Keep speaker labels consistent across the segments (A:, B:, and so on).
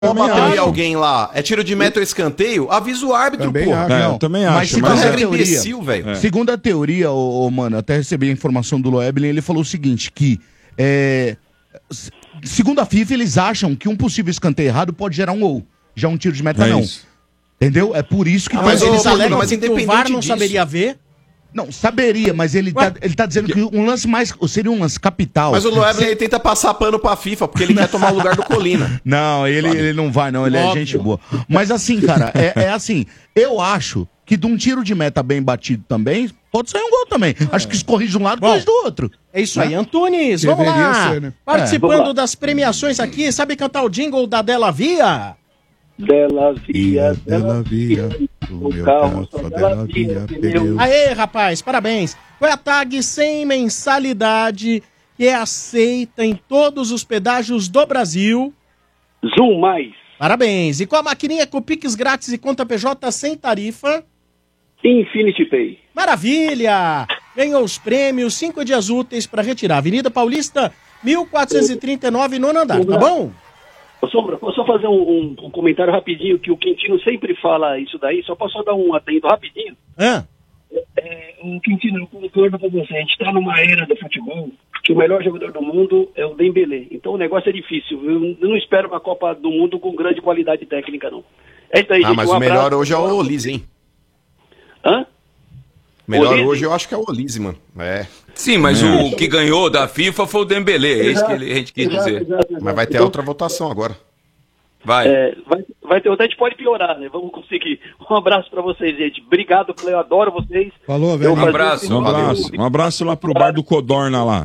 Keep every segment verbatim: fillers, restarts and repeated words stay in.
A: bater alguém lá, é tiro de meta ou escanteio, avisa o árbitro,
B: também
A: pô.
B: Acho, é, eu também acho. Mas segundo
A: mas
B: a
A: é
B: teoria,
A: imbecil, velho.
B: é. Segundo a teoria, ô, ô, mano, até recebi a informação do Loeblin, ele falou o seguinte, que é, segundo a FIFA, eles acham que um possível escanteio errado pode gerar um gol. Já um tiro de meta,
C: é
B: não.
C: Isso.
B: Entendeu? É por isso que...
D: Ah, mas eles alegam
B: mas
D: que o V A R não disso. saberia ver?
B: Não, saberia, mas ele tá, ele tá dizendo que um lance mais... Seria um lance capital.
A: Mas o Loeblin ele tenta passar pano pra FIFA, porque ele quer tomar o lugar do Colina.
B: Não, ele, ele não vai, não. Ele Óbvio. é gente boa. Mas assim, cara, é, é assim. Eu acho que de um tiro de meta bem batido também, pode sair um gol também. É. Acho que escorre de um lado, corre do outro.
D: É isso
B: né?
D: aí. Antunes, vamos
B: Deveria
D: lá.
B: ser, né?
D: Participando
B: É. Vamos lá.
D: das premiações aqui, sabe cantar o jingle da Della Via?
E: Della Via,
B: Della Via,
E: o carro só Della Via, pneu.
D: Aê, rapaz, parabéns. Foi a tag sem mensalidade que é aceita em todos os pedágios do Brasil.
E: Zoom mais.
D: Parabéns. E com a maquininha com Pix grátis e conta P J sem tarifa?
E: Infinity Pay.
D: Maravilha! Ganhou os prêmios, cinco dias úteis para retirar. Avenida Paulista, mil quatrocentos e trinta e nove, nono andar, tá bom?
E: Ô, Sombra, posso só fazer um, um, um comentário rapidinho, que o Quintino sempre fala isso daí, só posso dar um atento rapidinho?
D: Ah.
E: É, o Quintino, eu concordo com você, a gente está numa era do futebol que o melhor jogador do mundo é o Dembélé, então o negócio é difícil, eu não espero uma Copa do Mundo com grande qualidade técnica, não. É isso aí,
A: ah,
E: gente,
A: mas
E: um
A: o melhor
E: abraço.
A: hoje é o Olise, hein?
E: Hã?
A: Melhor
E: Olise?
A: hoje eu acho que é o Olise, mano. É.
C: Sim, mas
A: É.
C: o que ganhou da FIFA foi o Dembélé, é isso que ele- a gente quis
E: Exato,
C: dizer.
E: exato, exato.
A: Mas vai ter
E: Então-
A: outra votação agora.
C: Vai.
E: É, vai, vai ter outra, a gente pode piorar, né? Vamos conseguir. Um abraço pra vocês, gente. Obrigado, eu adoro vocês.
B: Falou,
E: velho.
C: Um abraço,
F: Um abraço. Um abraço lá pro bar do Codorna lá.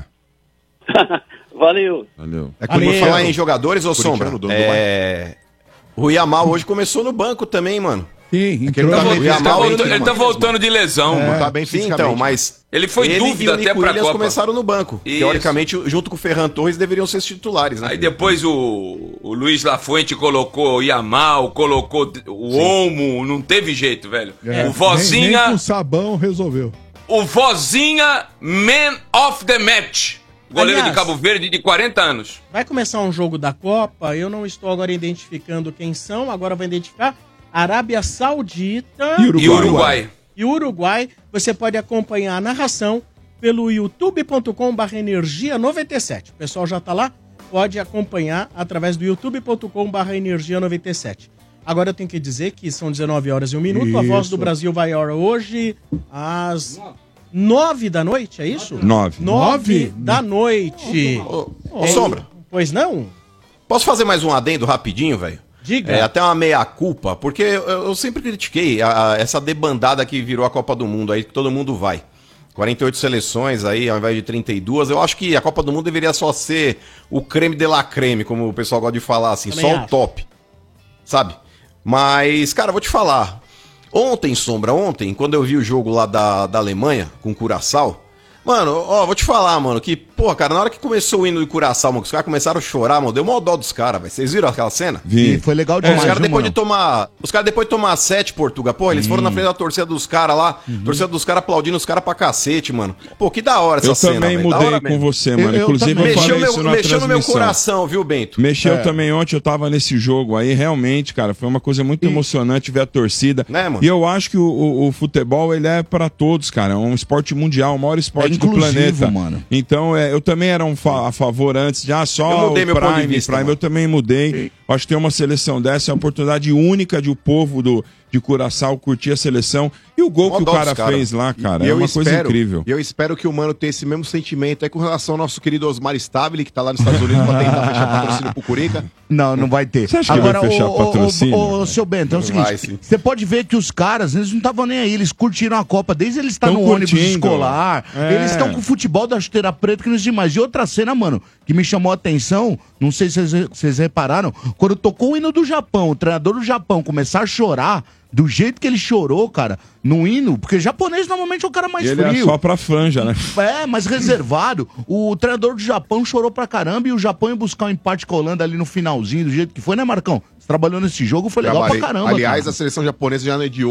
E: Valeu.
F: Valeu.
A: É que por falar em jogadores, ô
F: Corintiano,
A: Sombra,
F: dono do
A: é... o Yamal hoje começou no banco também, mano.
B: Sim,
A: entrou
C: Ele tá,
A: no
C: voltando, ele tá
A: Yamal,
C: voltando-
A: entra,
C: ele tá
A: mano.
C: voltando de lesão,
A: É,
C: mano.
A: tá bem sim, então, mas...
C: Ele foi
A: ele
C: dúvida
A: e o
C: até
A: Nico
C: pra
A: Williams
C: Copa.
A: começaram no banco.
C: Isso.
A: Teoricamente, junto com o Ferran Torres, deveriam ser os titulares, né?
C: Aí depois o, o Luiz Lafuente colocou o Yamal, colocou o Olmo, não teve jeito, velho.
G: É,
C: O Vozinha,
G: Nem, nem com sabão resolveu.
C: o Vozinha Man of the Match. Goleiro
D: Aliás,
C: de Cabo Verde de quarenta anos.
D: Vai começar um jogo da Copa, eu não estou agora identificando quem são, agora vai identificar Arábia Saudita
C: E Uruguai. E Uruguai.
D: E Uruguai. Você pode acompanhar a narração pelo youtube ponto com barra energia noventa e sete. O pessoal já tá lá, pode acompanhar através do youtube ponto com barra energia noventa e sete. Agora eu tenho que dizer que são dezenove horas e um minuto, a Voz do
F: Isso.
D: Brasil vai a hora hoje às nove da noite, é isso?
F: Nove.
D: Nove da noite.
A: Ô, ô,
D: É,
A: Sombra.
D: Pois não?
A: Posso fazer mais um adendo rapidinho, velho?
D: Diga.
A: É, até uma meia-culpa, porque eu, eu sempre critiquei a- a- essa debandada que virou a Copa do Mundo aí, que todo mundo vai. quarenta e oito seleções aí, ao invés de trinta e duas. Eu acho que a Copa do Mundo deveria só ser o creme de la creme, como o pessoal gosta de falar, assim,
D: Também
A: só
D: acho.
A: o top. Sabe? Mas, cara, eu vou te falar. Ontem, Sombra, ontem, quando eu vi o jogo lá da, da Alemanha, com o Curaçao, mano, ó, vou te falar, mano, que, pô, cara, na hora que começou o hino do Curaçao, mano, que os caras começaram a chorar, mano, deu mó dó dos caras, velho. Vocês viram aquela cena?
B: Vi. Foi legal
A: É,
B: demais,
A: os caras
B: viu,
A: depois
B: mano?
A: de tomar. Os caras depois de tomar sete, Portuga, pô, eles foram na frente da torcida dos caras lá, torcida dos caras aplaudindo os caras pra cacete, mano. Pô, que da hora essa
F: Eu
A: cena.
F: também
A: velho, da
F: mudei
A: hora
F: com
A: mesmo.
F: você, mano. Inclusive, eu
A: mexeu
F: falei
A: meu,
F: isso na
A: mexeu no meu
F: transmissão.
A: coração, viu, Bento?
F: Mexeu
A: É.
F: também ontem, eu tava nesse jogo aí, realmente, cara, foi uma coisa muito emocionante ver a torcida.
A: Né, mano?
F: E eu acho que o, o- o futebol, ele é pra todos, cara, é um esporte mundial, o maior esporte
B: É
F: do
B: inclusivo,
F: planeta.
B: mano.
F: Então, é, eu também era um fa- a favor antes de, ah,
A: Eu
F: só o
A: mudei meu ponto de
F: Prime,
A: vista,
F: Prime,
A: mano.
F: eu também mudei. Acho que ter uma seleção dessa é uma oportunidade única de o povo do, de Curaçao curtir a seleção. E o gol
A: Mó
F: que o
A: dó
F: cara
A: dos cara.
F: fez lá, cara,
H: E
F: é
H: eu
F: uma coisa
H: espero-
F: incrível.
H: E eu espero que o Mano tenha esse mesmo sentimento aí com relação ao nosso querido Osmar Stabile, que tá lá nos Estados Unidos pra tentar fechar patrocínio pro Curica.
B: Não, não vai ter.
F: Você acha que vai fechar
B: ô, ô,
F: patrocínio?
B: Ô, ô, seu Bento, é o
A: Vai,
B: seguinte,
A: sim.
B: você pode ver que os caras, eles não estavam nem aí, eles curtiram a Copa, desde eles estar
F: Tão
B: no ônibus
F: curtindo.
B: escolar,
F: É.
B: eles estão com o futebol da chuteira preta que não existe mais. E outra cena, mano, que me chamou a atenção, não sei se vocês, vocês repararam, quando tocou o hino do Japão, o treinador do Japão começar a chorar, do jeito que ele chorou, cara, no hino, porque japonês normalmente é o cara mais
F: Ele é
B: frio.
F: só pra franja, né?
B: É, mas reservado. O treinador do Japão chorou pra caramba e o Japão ia buscar um empate com a Holanda ali no finalzinho, do jeito que foi, né, Marcão? Você trabalhou nesse jogo, foi legal
H: Trabalhei.
B: pra caramba.
H: Aliás,
B: cara.
H: a seleção japonesa já não é de hoje.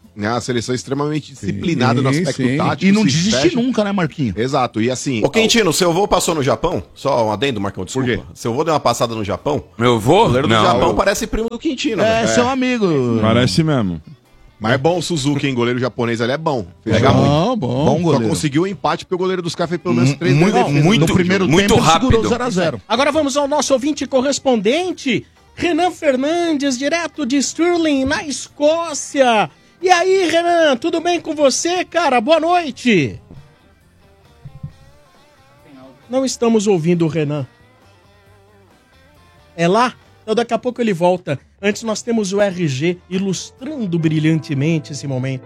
H: né? A seleção é extremamente disciplinada no
B: Sim,
H: aspecto
B: sim.
H: tático.
B: E não
H: se
B: desiste
H: fecha.
B: nunca, né, Marquinhos?
H: Exato, e assim...
A: Ô, Quintino, seu avô passou no Japão? Só um adendo, Marcão, desculpa.
H: quê?
A: Seu avô deu uma passada no Japão?
C: Meu
A: O
C: avô?
A: goleiro do
C: Não,
A: Japão
C: eu-
A: parece primo do Quintino.
B: É,
A: velho.
B: seu amigo.
F: Parece mesmo.
H: Mas é bom o Suzuki, hein? Goleiro japonês, ele é bom. Fez
A: Legal,
H: muito.
B: Bom, bom. Bom
H: Só
B: goleiro.
H: conseguiu o empate porque o goleiro dos caras fez pelo menos três
C: muito-
H: defesas.
C: muito-
B: No primeiro
C: muito
B: tempo ele segurou
C: rápido.
B: zero a zero.
D: Agora vamos ao nosso ouvinte correspondente, Renan Fernandes, direto de Stirling, na Escócia. E aí, Renan, tudo bem com você, cara? Boa noite. Não estamos ouvindo o Renan. É lá? Então daqui a pouco ele volta. Antes nós temos o R G ilustrando brilhantemente esse momento.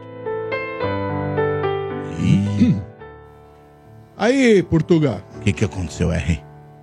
G: Aí, Portugal,
B: O que, que aconteceu, R?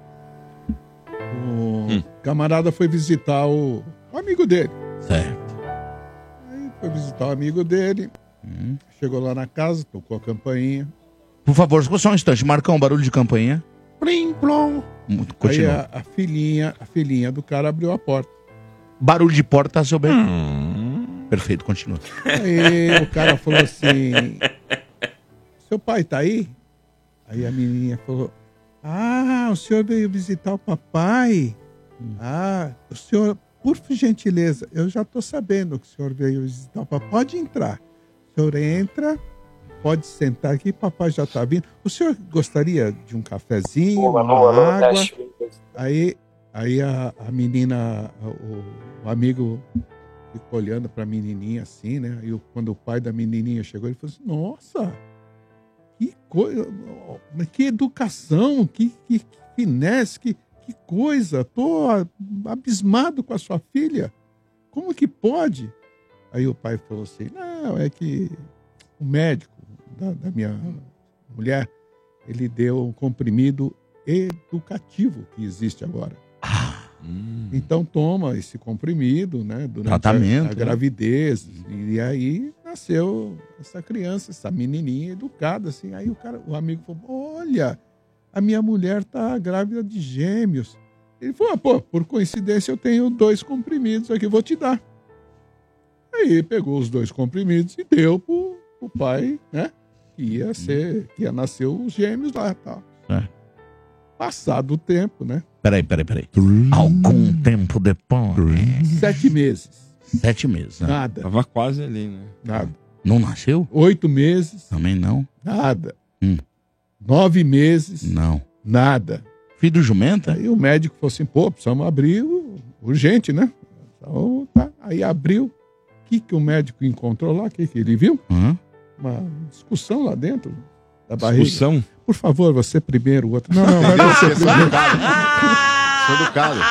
G: o camarada foi visitar o, o amigo dele.
B: Certo.
G: Aí foi visitar o amigo dele, chegou lá na casa, tocou a campainha.
B: Por favor, só um instante. Marcão, barulho de campainha.
G: Plim, plom.
B: Hum,
G: Aí
B: Continua.
G: a, a filhinha, a filhinha do cara abriu a porta.
B: Barulho de porta, seu bem. Perfeito, continua.
G: Aí o cara falou assim: seu pai tá aí? Aí a menininha falou: ah, o senhor veio visitar o papai? Ah, o senhor, por gentileza, eu já tô sabendo que o senhor veio visitar o papai. Pode entrar. O senhor entra, pode sentar aqui, papai já tá vindo. O senhor gostaria de um cafezinho, uma água? Aí, aí a, a menina, o, o amigo ficou olhando para a menininha assim, né? Aí o- quando o pai da menininha chegou, ele falou assim: nossa, que coisa, que educação, que, que, que finesse, que, que coisa. Tô a- abismado com a sua filha. Como que pode? Aí o pai falou assim: não, é que o médico da, da minha mulher, ele deu um comprimido educativo que existe agora. Então toma esse comprimido, né? Durante a,
B: Tratamento,
G: a
B: né?
G: gravidez. E aí nasceu essa criança, essa menininha educada, assim. Aí o cara, o amigo falou: olha, a minha mulher tá grávida de gêmeos. Ele falou: ah, pô, por coincidência eu tenho dois comprimidos aqui, vou te dar. Aí pegou os dois comprimidos e deu pro, pro pai, né? Que ia ser, que ia nascer os gêmeos lá, tal.
B: É.
G: Passado o tempo, né?
B: Peraí, peraí, peraí. Algum tempo depois.
G: Sete meses.
B: Sete meses, né?
G: Nada,
F: Tava quase ali, né?
G: nada.
B: Não nasceu?
G: Oito meses,
B: Também não?
G: nada.
B: Hum.
G: Nove meses,
B: Não.
G: nada.
B: Filho do jumenta?
G: Aí o médico falou assim: pô, precisamos abrir o- urgente, né? Então, tá. Aí abriu. O que, que o médico encontrou lá? O que, que ele viu?
B: Hã?
G: Uma discussão lá dentro da barriga.
F: Discussão.
G: Por favor, você primeiro, o outro. Não, não, vai você primeiro.
H: Sou educado.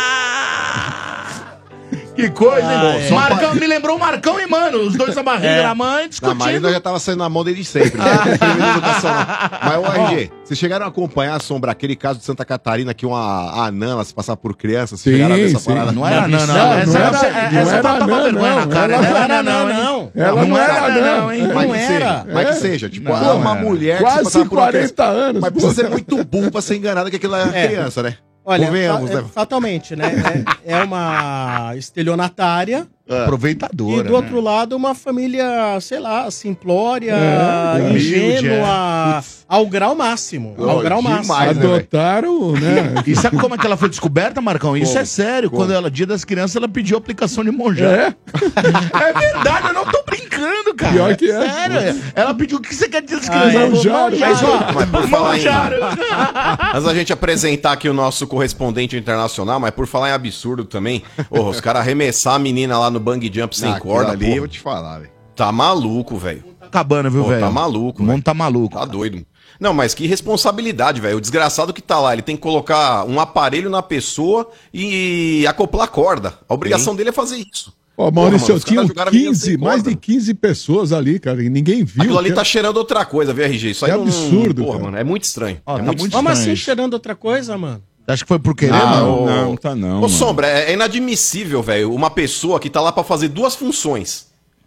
B: Que coisa, hein?
H: Ah, é.
B: Marcão, me lembrou o Marcão e, mano, os dois na barriga da mãe
H: Na
B: discutindo.
H: Marina já tava saindo na mão desde sempre. Né? Não tem muita educação, não. Mas, o R G, vocês chegaram a acompanhar, Sombra, aquele caso de Santa Catarina que uma anã, ela se passar por criança? Vocês
G: Sim,
H: chegaram a ver essa
G: sim.
H: parada?
B: Não era não, não.
G: Não,
B: Essa,
G: não era-
B: essa,
G: não
B: essa
G: era
B: tá tomando
G: não,
B: vergonha
G: não.
B: na cara.
G: Ela
B: Não
G: não
B: era
D: era
B: não,
D: não,
B: hein?
D: não.
G: Ela não era, não,
B: hein?
H: Mas
D: Não
H: que
D: era.
H: seja, mas que
G: É.
H: seja. Tipo,
B: Não,
H: ah, uma
B: era.
H: mulher que se
G: Quase
H: passar por uma criança.
G: quarenta anos.
H: Mas
G: pô.
H: precisa ser muito burro pra ser enganado que aquilo é,
D: É.
H: criança, né?
D: Olha,
H: Convenhamos,
D: fa-
H: né?
D: é, fatalmente, né? É, é uma estelionatária
B: Aproveitadora.
D: e do outro lado uma família, sei lá, simplória,
G: É,
D: ingênua, ao grau máximo. Ao
H: Oh,
D: grau
H: demais,
D: máximo.
H: né, velho?
G: Adotaram, né?
B: E sabe como é que ela foi descoberta, Marcão? Isso
H: Como?
B: é sério.
H: Como?
B: Quando ela, dia das crianças, ela pediu aplicação de monjá.
G: É?
B: É verdade, eu não tô brincando, cara.
G: Pior que é.
B: Sério. Ela pediu o que você quer dizer das
D: Ah,
B: crianças. Ela falou,
G: monjaro.
B: monjaro.
H: Mas, ó, mas por falar em-
B: Monjaro.
A: Antes da gente apresentar aqui o nosso correspondente internacional, mas por falar em absurdo também, porra, os caras arremessar a menina lá no bang jump sem
H: Ah, aquilo
A: corda,
H: ali, eu
A: porra,
H: vou te falar, velho.
A: tá maluco, velho.
B: Acabando, viu,
A: Pô,
B: velho?
A: tá maluco,
B: O mundo
A: velho.
B: tá maluco.
A: Tá doido. Não, mas que responsabilidade, velho. O desgraçado que tá lá, ele tem que colocar um aparelho na pessoa e acoplar a corda. A obrigação dele é fazer isso.
G: Ó, Maurício,
A: Porra, mano,
G: eu
A: os
G: tinha
A: caras jogaram a menina
G: quinze,
A: sem
G: mais
A: corda.
G: de quinze pessoas ali, cara, e ninguém viu.
A: Aquilo ali
G: cara.
A: tá cheirando outra coisa, viu, R G? Isso aí
G: É
A: não-
G: absurdo,
A: Porra,
G: cara.
A: mano, é muito estranho.
B: Ó,
A: é
B: tá
A: muito
B: muito
D: Como
B: estranho
D: assim,
B: isso.
D: cheirando outra coisa, mano?
B: Acho que foi por querer,
A: Ah,
B: mano?
A: ô-
F: Não, tá não.
A: Ô,
F: mano.
A: Sombra, é é inadmissível, velho, uma pessoa que tá lá pra fazer duas funções.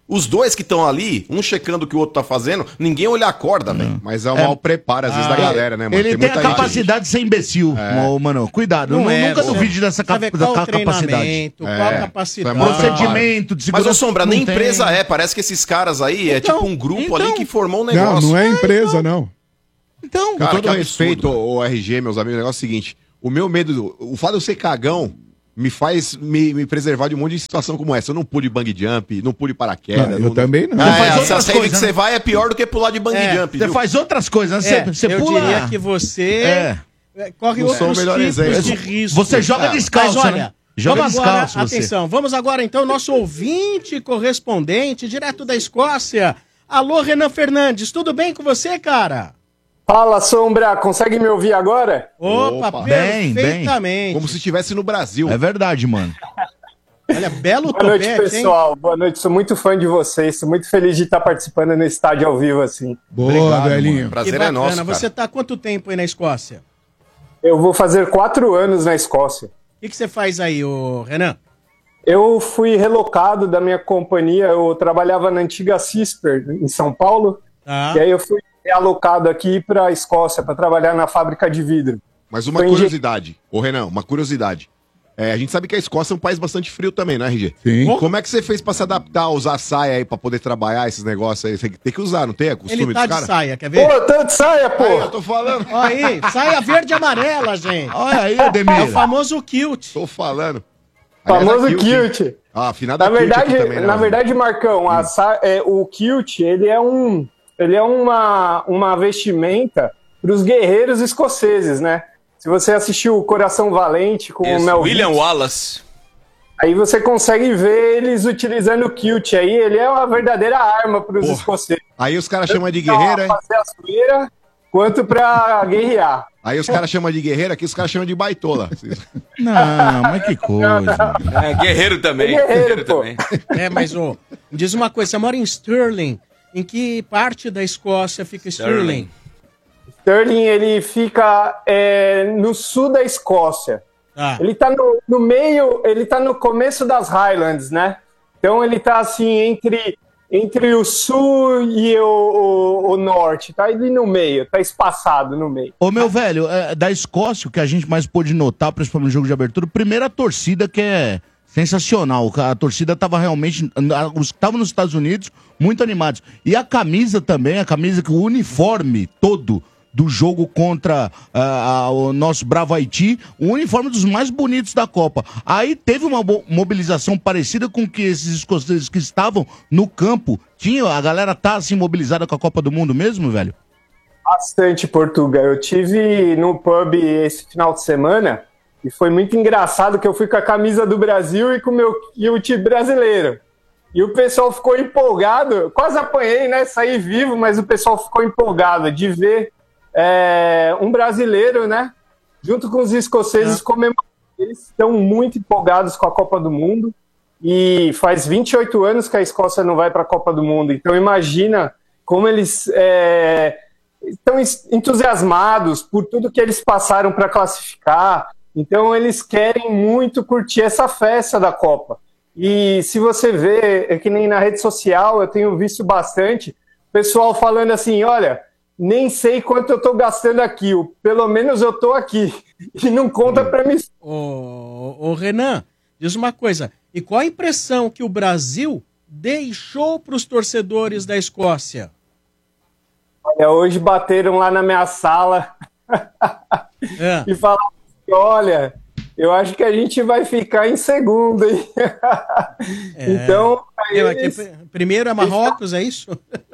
A: Os dois que estão ali, um checando o que o outro tá fazendo, ninguém olha a corda, velho.
H: Mas é o mau preparo, às vezes,
A: Ah,
H: da galera, né, mano?
B: Ele tem, a
H: muita gente-
B: capacidade de ser imbecil, ô, mano. Cuidado,
D: Não
B: nu-
D: é,
B: nunca
D: pô.
B: duvide dessa
D: Precisa ver
B: cap
D: qual
B: da
D: o
B: capacidade.
D: treinamento, qual a capacidade.
B: Procedimento de
A: Mas,
B: segurança.
A: ô Sombra, nem
B: não tem.
A: empresa é. Parece que esses caras aí é
D: Então,
A: tipo um grupo
D: então.
A: ali que formou um
G: Não,
A: negócio.
G: não é empresa, não.
B: Então,
H: Com
A: Cara,
H: todo
A: que
H: respeito,
A: absurdo.
H: o R G, meus amigos, o negócio é o seguinte: o meu medo, o fato de eu ser cagão, me faz me, me preservar de um monte de situação como essa. Eu não pulo bang jump, não pulo paraquedas.
G: Não, eu
H: não-
G: também não.
A: Ah,
B: Você
A: é,
B: faz
A: essa
B: outras
A: rave
B: coisas,
A: que
B: né?
A: você vai é pior do que pular de bang
D: É,
A: jump,
B: Você
A: viu?
B: faz outras coisas, né?
D: É,
B: Você, você
D: eu
B: pula.
D: diria que você
B: É.
D: é, corre
H: Não sou
D: outros
H: o melhor
D: tipos
H: exemplo.
D: de risco.
B: Você joga
D: É.
B: descalço,
D: Mas olha,
B: né? Joga
D: vamos agora,
B: descalço, você.
D: atenção, vamos agora então, nosso ouvinte correspondente, direto da Escócia. Alô, Renan Fernandes, tudo bem com você, cara?
I: Fala, Sombra, consegue me ouvir agora?
D: Opa,
H: Opa.
B: Bem, bem.
D: perfeitamente.
H: Como se estivesse no Brasil.
B: É verdade, mano.
D: Olha, belo
I: Boa noite,
D: topete, hein?
I: pessoal. Boa noite, sou muito fã de vocês. Sou muito feliz de estar participando no estádio ao vivo assim.
G: Boa,
H: Obrigado,
G: velhinho.
H: mano.
D: Que
A: Prazer é
D: bacana.
A: nosso, cara.
D: Você tá há quanto tempo aí na Escócia?
I: Eu vou fazer quatro anos na Escócia.
D: O que, que você faz aí, ô Renan?
I: Eu fui relocado da minha companhia. Eu trabalhava na antiga Cisper, em São Paulo.
D: Tá.
I: E aí eu fui realocado aqui para a Escócia para trabalhar na fábrica de vidro.
H: Mas uma
I: Foi em-
H: curiosidade, ô Renan, uma curiosidade. É, a gente sabe que a Escócia é um país bastante frio também, né, R G?
G: Sim.
H: Como é que você fez pra se adaptar a usar saia aí, pra poder trabalhar esses negócios aí? Você tem que usar, não tem? É costume
D: Ele tá
H: dos
D: de
H: caras?
D: saia, quer
I: Pô,
D: ver?
I: tanto saia, pô!
H: Aí, eu tô falando.
D: Olha aí, saia verde e amarela, gente.
B: Olha aí,
D: É o
B: Ademir.
D: famoso kilt.
H: Tô falando.
I: Famoso
H: Aliás, a
I: kilt.
H: hein? Ah, afinada
I: Na
H: kilt
I: verdade,
H: aqui também, né,
I: na
H: mano?
I: verdade, Marcão, a sa- é, o kilt, ele é um, ele é uma, uma vestimenta para os guerreiros escoceses, né? Se você assistiu o Coração Valente com o
C: Isso,
I: Mel
C: William
I: Gibson,
C: Wallace.
I: aí você consegue ver eles utilizando o kilt. Aí ele é uma verdadeira arma para os
H: Porra.
I: escoceses.
H: Aí os caras chamam de
I: Tanto
H: guerreiro,
I: pra
H: hein?
I: fazer a zoeira, quanto para guerrear.
H: Aí os caras chamam de guerreiro, aqui os caras chamam de baitola.
B: Não, mas que coisa.
C: É, guerreiro também.
I: Guerreiro, pô.
C: também.
D: É, mas, ô, me diz uma coisa, você mora em Stirling. Em que parte da Escócia fica Stirling?
I: Stirling, ele fica é, no sul da Escócia.
D: Tá.
I: Ele tá no, no meio, ele tá no começo das Highlands, né? Então ele tá assim entre, entre o sul e o, o, o norte. Tá ali no meio, tá espaçado no meio.
B: Ô, meu velho, é, da Escócia, o que a gente mais pôde notar, principalmente no jogo de abertura, primeiro a torcida que é sensacional. A torcida tava realmente, os que estavam nos Estados Unidos, muito animados. E a camisa também, a camisa, que o uniforme todo do jogo contra ah, ah, o nosso Bravo Haiti, o uniforme dos mais bonitos da Copa. Aí teve uma bo- mobilização parecida com que esses escoceses que estavam no campo tinham. A galera tá assim mobilizada com a Copa do Mundo mesmo, velho?
I: Bastante, Portugal. Eu tive no pub esse final de semana e foi muito engraçado que eu fui com a camisa do Brasil e com o meu e o time brasileiro. E o pessoal ficou empolgado, quase apanhei, né? Saí vivo, mas o pessoal ficou empolgado de ver é, um brasileiro, né? Junto com os escoceses comemorando. Eles estão muito empolgados com a Copa do Mundo e faz vinte e oito anos que a Escócia não vai para a Copa do Mundo. Então imagina como eles é, estão entusiasmados por tudo que eles passaram para classificar. Então eles querem muito curtir essa festa da Copa. E se você vê, é que nem na rede social, eu tenho visto bastante, pessoal falando assim, olha, nem sei quanto eu tô gastando aqui, pelo menos eu tô aqui. E não conta pra mim.
D: Ô, ô, Renan, diz uma coisa, e qual a impressão que o Brasil deixou para os torcedores da Escócia?
I: Olha, hoje bateram lá na minha sala
D: É.
I: e falaram assim, olha, eu acho que a gente vai ficar em segundo, hein? Então,
D: É, mas
I: eles,
D: que- primeiro é Marrocos, é isso?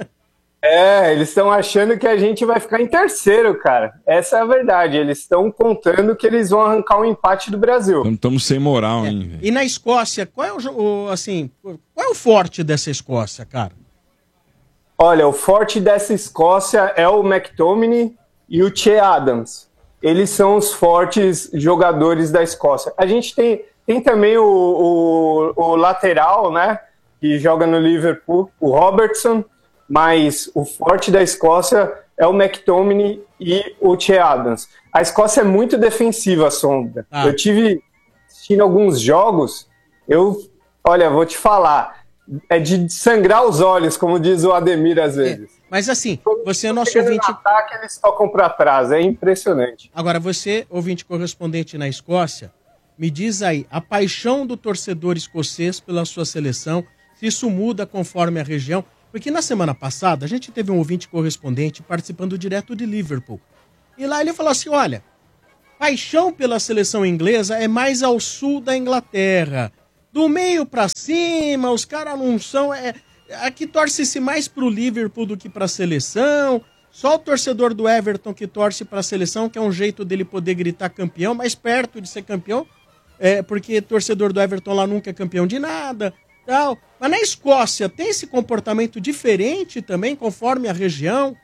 I: é, eles estão achando que a gente vai ficar em terceiro, cara. Essa é a verdade. Eles estão contando que eles vão arrancar um empate do Brasil.
F: Estamos sem moral, hein, velho.
D: E na Escócia, qual é o, jo- o, assim, qual é o forte dessa Escócia, cara?
I: Olha, o forte dessa Escócia é o McTominay e o Che Adams. Eles são os fortes jogadores da Escócia. A gente tem, tem também o, o, o lateral, né? Que joga no Liverpool, o Robertson. Mas o forte da Escócia é o McTominay e o Che Adams. A Escócia é muito defensiva, Sombra.
D: Ah.
I: Eu tive assistindo alguns jogos, eu, olha, vou te falar, é de sangrar os olhos, como diz o Ademir às vezes.
D: É, mas assim, você é nosso
I: Chegando
D: ouvinte...
I: no ataque, eles tocam para trás, é impressionante.
D: Agora, você, ouvinte correspondente na Escócia, me diz aí, a paixão do torcedor escocês pela sua seleção, se isso muda conforme a região, porque na semana passada a gente teve um ouvinte correspondente participando direto de Liverpool. E lá ele falou assim, olha, paixão pela seleção inglesa é mais ao sul da Inglaterra. Do meio pra cima, os caras não são... É, aqui torce-se mais pro Liverpool do que pra seleção. Só o torcedor do Everton que torce pra seleção, que é um jeito dele poder gritar campeão, mais perto de ser campeão, é, porque torcedor do Everton lá nunca é campeão de nada. Tal. Mas na Escócia tem esse comportamento diferente também, conforme a região?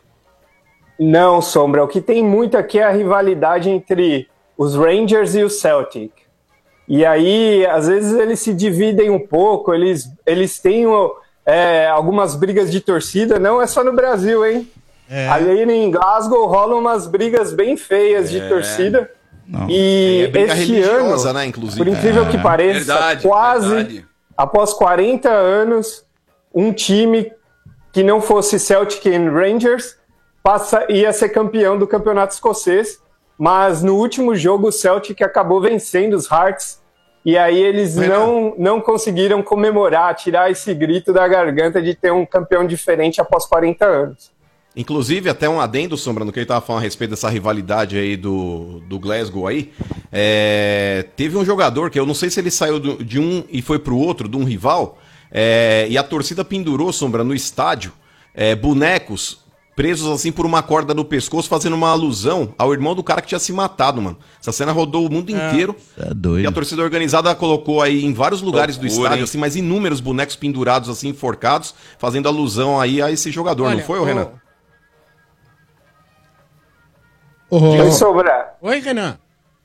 I: Não, Sombra. O que tem muito aqui é a rivalidade entre os Rangers e o Celtic. E aí, às vezes, eles se dividem um pouco, eles, eles têm é, algumas brigas de torcida, não é só no Brasil, hein? É. Ali em Glasgow rolam umas brigas bem feias é. de torcida. Não. E é este ano,
A: né, inclusive.
I: por incrível
A: é.
I: que pareça,
C: verdade,
I: quase,
C: verdade.
I: após quarenta anos, um time que não fosse Celtic e Rangers passa, ia ser campeão do campeonato escocês. Mas no último jogo o Celtic acabou vencendo os Hearts e aí eles não, não conseguiram comemorar, tirar esse grito da garganta de ter um campeão diferente após quarenta anos.
A: Inclusive, até um adendo, Sombra, no que ele estava falando a respeito dessa rivalidade aí do, do Glasgow aí, é, teve um jogador que eu não sei se ele saiu do, de um e foi pro outro, de um rival, é, e a torcida pendurou, Sombra, no estádio, é, bonecos presos assim por uma corda no pescoço, fazendo uma alusão ao irmão do cara que tinha se matado, mano. Essa cena rodou o mundo inteiro.
B: É doido.
A: E a torcida organizada colocou aí em vários lugares
C: Loucura,
A: do estádio,
C: hein?
A: assim, mas inúmeros bonecos pendurados, assim, enforcados, fazendo alusão aí a esse jogador,
D: Olha,
A: não foi, ô
D: ô-
A: Renan?
G: Ô,
I: Oi, Sombra.
D: Oi, Renan.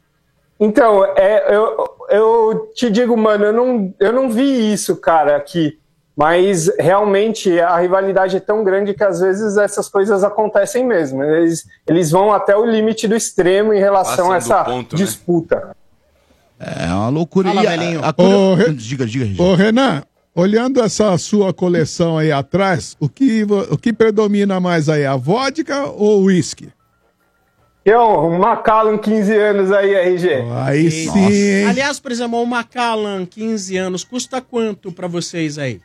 I: Então, é, eu, eu te digo, mano, eu não, eu não vi isso, cara, aqui. Mas realmente a rivalidade é tão grande que às vezes essas coisas acontecem mesmo. Eles, eles vão até o limite do extremo em relação
C: Passam
I: a essa
C: do ponto, né?
I: disputa.
B: É uma loucura.
D: Fala,
B: E a-
D: velhinho.
B: a curio-
G: Ô, Re-
B: Diga, diga, diga.
G: Ô, Renan, olhando essa sua coleção aí atrás, o que, vo- o que predomina mais aí, a vodka ou o uísque?
I: Então, um Macallan, quinze anos aí, R G.
G: Aí
D: Nossa.
G: sim, hein?
D: Aliás, por exemplo, o Macallan, quinze anos, custa quanto pra vocês aí?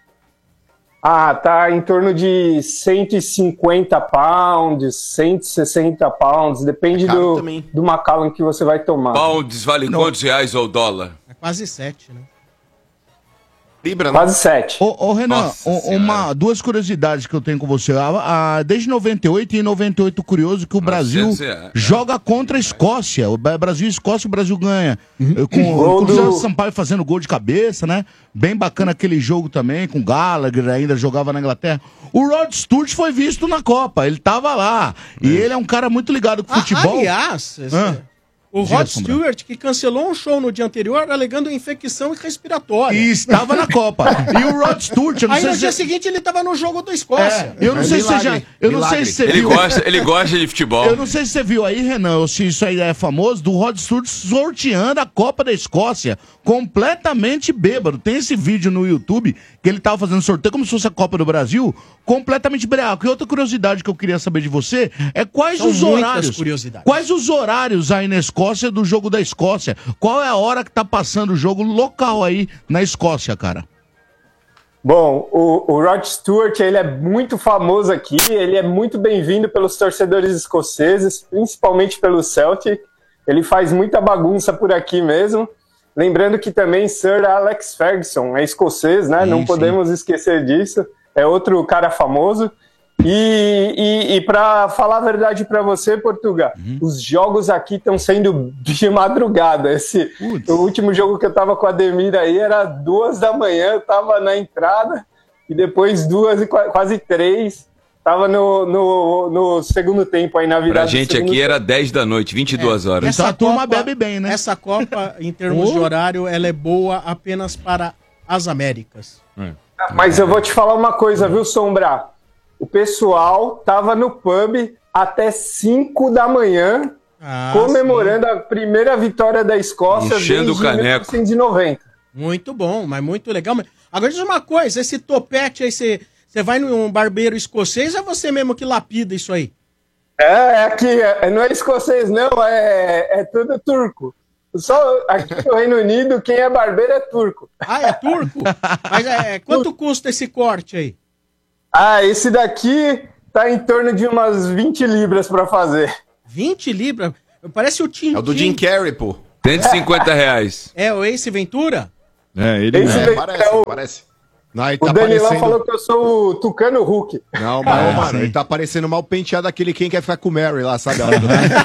I: Ah, tá em torno de cento e cinquenta pounds, cento e sessenta pounds, depende
A: É caro
I: do,
A: também.
I: do Macallan que você vai tomar.
C: Pounds vale quantos reais ou dólar?
D: É quase sete, né?
A: Libra, né?
I: Quase sete.
B: Ô, ô, Renan,
C: Nossa
B: o-
C: Senhora.
B: uma, duas curiosidades que eu tenho com você. A, a- desde noventa e oito, e em noventa e oito, curioso que o Brasil
C: é, é.
B: joga contra a Escócia. O Ba- Brasil e Escócia, o Brasil ganha. Eh, Com,
I: Gol
B: com o José
I: do-
B: Sampaio fazendo gol de cabeça, né? Bem bacana aquele jogo também, com o Gallagher, ainda jogava na Inglaterra. O Rod Stewart foi visto na Copa, ele tava lá. E ele é um cara muito ligado com
D: Ah,
B: futebol.
D: aliás, esse-
B: Ah.
D: o
B: Diga,
D: Rod
B: Sombra.
D: Stewart, que cancelou um show no dia anterior alegando infecção respiratória.
B: E estava na Copa. E o Rod Stewart, eu não
D: Aí
B: sei
D: no
B: se...
D: dia seguinte ele tava no jogo da Escócia.
B: É, eu não
H: É
B: sei se você
H: milagre,
B: já... Eu não sei
H: milagre.
B: se você
C: Ele
B: viu...
C: gosta, ele gosta de futebol.
B: Eu não sei se você viu aí, Renan, ou se isso aí é famoso, do Rod Stewart sorteando a Copa da Escócia, completamente bêbado. Tem esse vídeo no YouTube que ele tava fazendo sorteio como se fosse a Copa do Brasil, completamente breaco. E outra curiosidade que eu queria saber de você é quais
D: São
B: os
D: muitas
B: horários.
D: curiosidades.
B: Quais os horários aí na Escócia do jogo da Escócia? Qual é a hora que tá passando o jogo local aí na Escócia, cara?
I: Bom, o, o Rod Stewart, ele é muito famoso aqui, ele é muito bem-vindo pelos torcedores escoceses, principalmente pelo Celtic. Ele faz muita bagunça por aqui mesmo. Lembrando que também Sir Alex Ferguson é escocês, né?
B: Sim,
I: Não
B: sim.
I: podemos esquecer disso. É outro cara famoso. E, e, e para falar a verdade para você, Portugal,
B: Uhum.
I: os jogos aqui estão sendo de madrugada. Esse,
B: Putz.
I: o último jogo que eu tava com a Ademir aí era duas da manhã, eu tava na entrada, e depois duas e qua- quase três, tava no, no, no segundo tempo aí na virada.
C: Pra
I: do
C: gente
I: segundo
C: aqui
I: tempo.
C: era dez da noite, vinte e duas horas.
B: Então a turma bebe bem, né?
D: Essa Copa, em termos
B: Oh.
D: de horário, ela é boa apenas para as Américas.
I: Mas eu vou te falar uma coisa, viu, Sombra? O pessoal tava no pub até cinco da manhã,
D: Ah,
I: comemorando a primeira vitória da Escócia
C: Enchendo o
I: desde
C: caneco.
I: mil novecentos e noventa.
D: Muito bom, mas muito legal. Agora diz uma coisa, esse topete aí, você, você vai num barbeiro escocês ou é você mesmo que lapida isso aí?
I: É, é aqui, é, não é escocês não, é, é tudo turco. Só aqui no Reino Unido, quem é barbeiro é turco.
D: Ah, é turco? Mas é, quanto custa esse corte aí?
I: Ah, esse daqui tá em torno de umas vinte libras pra fazer.
D: vinte libras? Parece o Tim.
A: É o do Jim Carrey, pô.
C: cento e cinquenta reais.
D: É o Ace Ventura?
F: É, ele
I: Esse
F: é.
I: daí
H: Parece,
I: é o,
H: parece. Não, ele
I: o
H: tá
I: Danilão
H: parecendo-
I: falou que eu sou o Tucano Hulk.
H: Não, mas,
B: É,
H: mano,
B: sim.
H: ele tá parecendo mal penteado aquele quem quer ficar com o Mary lá, sabe? é.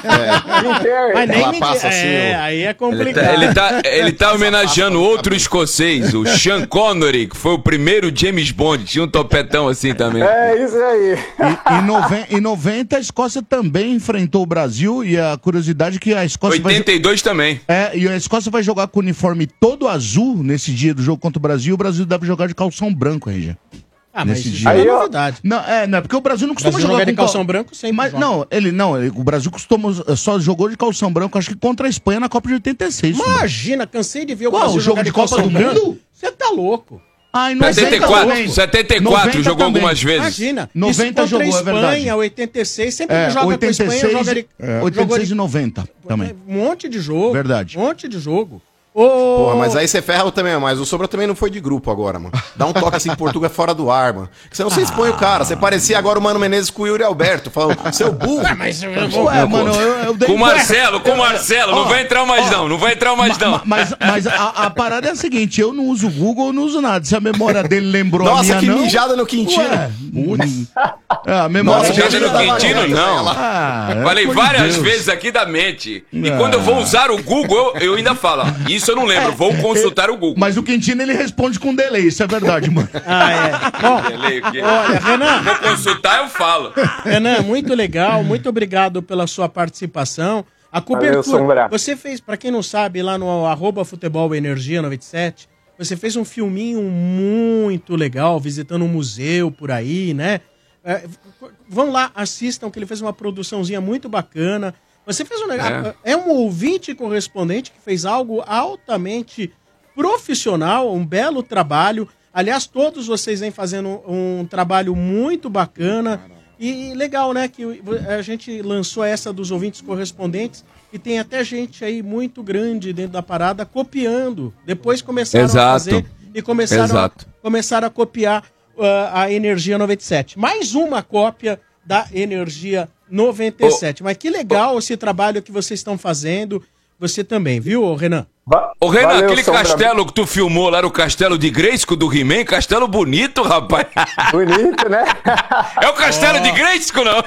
I: Jim Carrey.
D: Mas nem
A: Ela
D: me...
A: passa assim,
D: É,
A: ó.
D: aí é
C: Ele
D: complicado.
C: tá, ele, tá, ele tá homenageando outro escocês, o Sean Connery, que foi o primeiro James Bond. Tinha um topetão assim também.
I: É isso aí.
B: E, em, noven- em noventa, a Escócia também enfrentou o Brasil. E a curiosidade é que a Escócia vai.
C: oitenta e dois também.
B: É, e a Escócia vai jogar com o uniforme todo azul nesse dia do jogo contra o Brasil. O Brasil deve jogar de calção branco, R G.
D: Ah, mas
B: nesse
D: isso
B: dia.
D: é
I: Aí, ó.
D: novidade.
B: Não, é, não, é porque o Brasil não costuma
D: Brasil
B: jogar
D: joga de
B: com cal-
D: calção branco sempre
B: Mas
D: joga.
B: não, ele não, ele- o Brasil costuma, só jogou de calção branco, acho que contra a Espanha na Copa de oitenta e seis. mano.
D: Imagina, cansei de ver o
B: Qual,
D: Brasil
B: o jogo
D: jogar
B: de Copa
D: calção
B: do
D: branco.
B: Mundo?
D: Você tá louco.
B: Ai,
C: setenta e quatro,
B: também.
C: setenta e quatro,
B: noventa
C: jogou
B: também.
C: algumas vezes.
D: Imagina.
B: noventa
D: isso contra
B: jogou,
D: a
B: é verdade.
D: Espanha, oitenta e seis, sempre
B: É,
D: que joga com a Espanha,
B: oitenta e seis,
D: joga de,
B: é,
D: jogou
B: oitenta e seis
D: de-
B: e noventa também.
D: Um monte de jogo.
B: Verdade.
D: Um monte de jogo. Ô,
A: Porra, mas aí você ferra também, mas o Sombra também não foi de grupo agora, mano. Dá um toque assim em Portugal fora do ar, mano. Porque senão você expõe o cara. Você parecia agora o Mano Menezes com o Yuri Alberto, falando, seu burro.
D: Mas eu
B: Ué, mano, eu, eu dei
C: Com o Marcelo, com o Marcelo. Não vai entrar mais não, não vai entrar mais
B: Ma-
C: não.
B: ma- Mas, mas a, a parada é a seguinte, eu não uso o Google, eu não uso nada. Se a memória dele lembrou a
A: Nossa,
B: minha,
A: que
B: não...
A: mijada no Quintino.
B: Ué, putz. É, a memória
A: Nossa,
C: Gente
A: já
C: no
A: tava
C: Quintino,
A: vendo,
C: não.
B: Ah, é,
C: Falei
B: pelo amor de
C: várias
B: Deus.
C: vezes aqui da mente. E
B: Ah.
C: quando eu vou usar o Google, eu, eu ainda falo. ó, Isso eu não lembro, vou consultar o Google.
B: Mas o Quintino, ele responde com delay, isso é verdade, mano.
D: Ah, é. Bom,
C: Delay, o quê?
D: olha, Renan.
C: Vou consultar, eu falo.
D: Renan, muito legal, muito obrigado pela sua participação. A cobertura,
I: Sombra.
D: você fez, pra quem não sabe, lá no arroba futebol energia noventa e sete, você fez um filminho muito legal, visitando um museu por aí, né? É, vão lá, assistam, que ele fez uma produçãozinha muito bacana. Você fez um negócio, é. é um ouvinte correspondente que fez algo altamente profissional, um belo trabalho. Aliás, todos vocês vêm fazendo um trabalho muito bacana. E legal, né, que a gente lançou essa dos ouvintes correspondentes e tem até gente aí muito grande dentro da parada copiando. Depois começaram
C: Exato.
D: a fazer e começaram, a,
C: Exato.
D: começaram a copiar uh, a Energia noventa e sete. Mais uma cópia da Energia noventa e sete. Mas que legal esse trabalho que vocês estão fazendo. Você também, viu, Renan?
I: Va-
C: Ô, Renan,
I: valeu,
C: aquele
I: Sombra.
C: castelo que tu filmou lá era o castelo de Grayskull do He-Man, castelo bonito, rapaz.
I: Bonito, né?
C: É o castelo de Grayskull, não?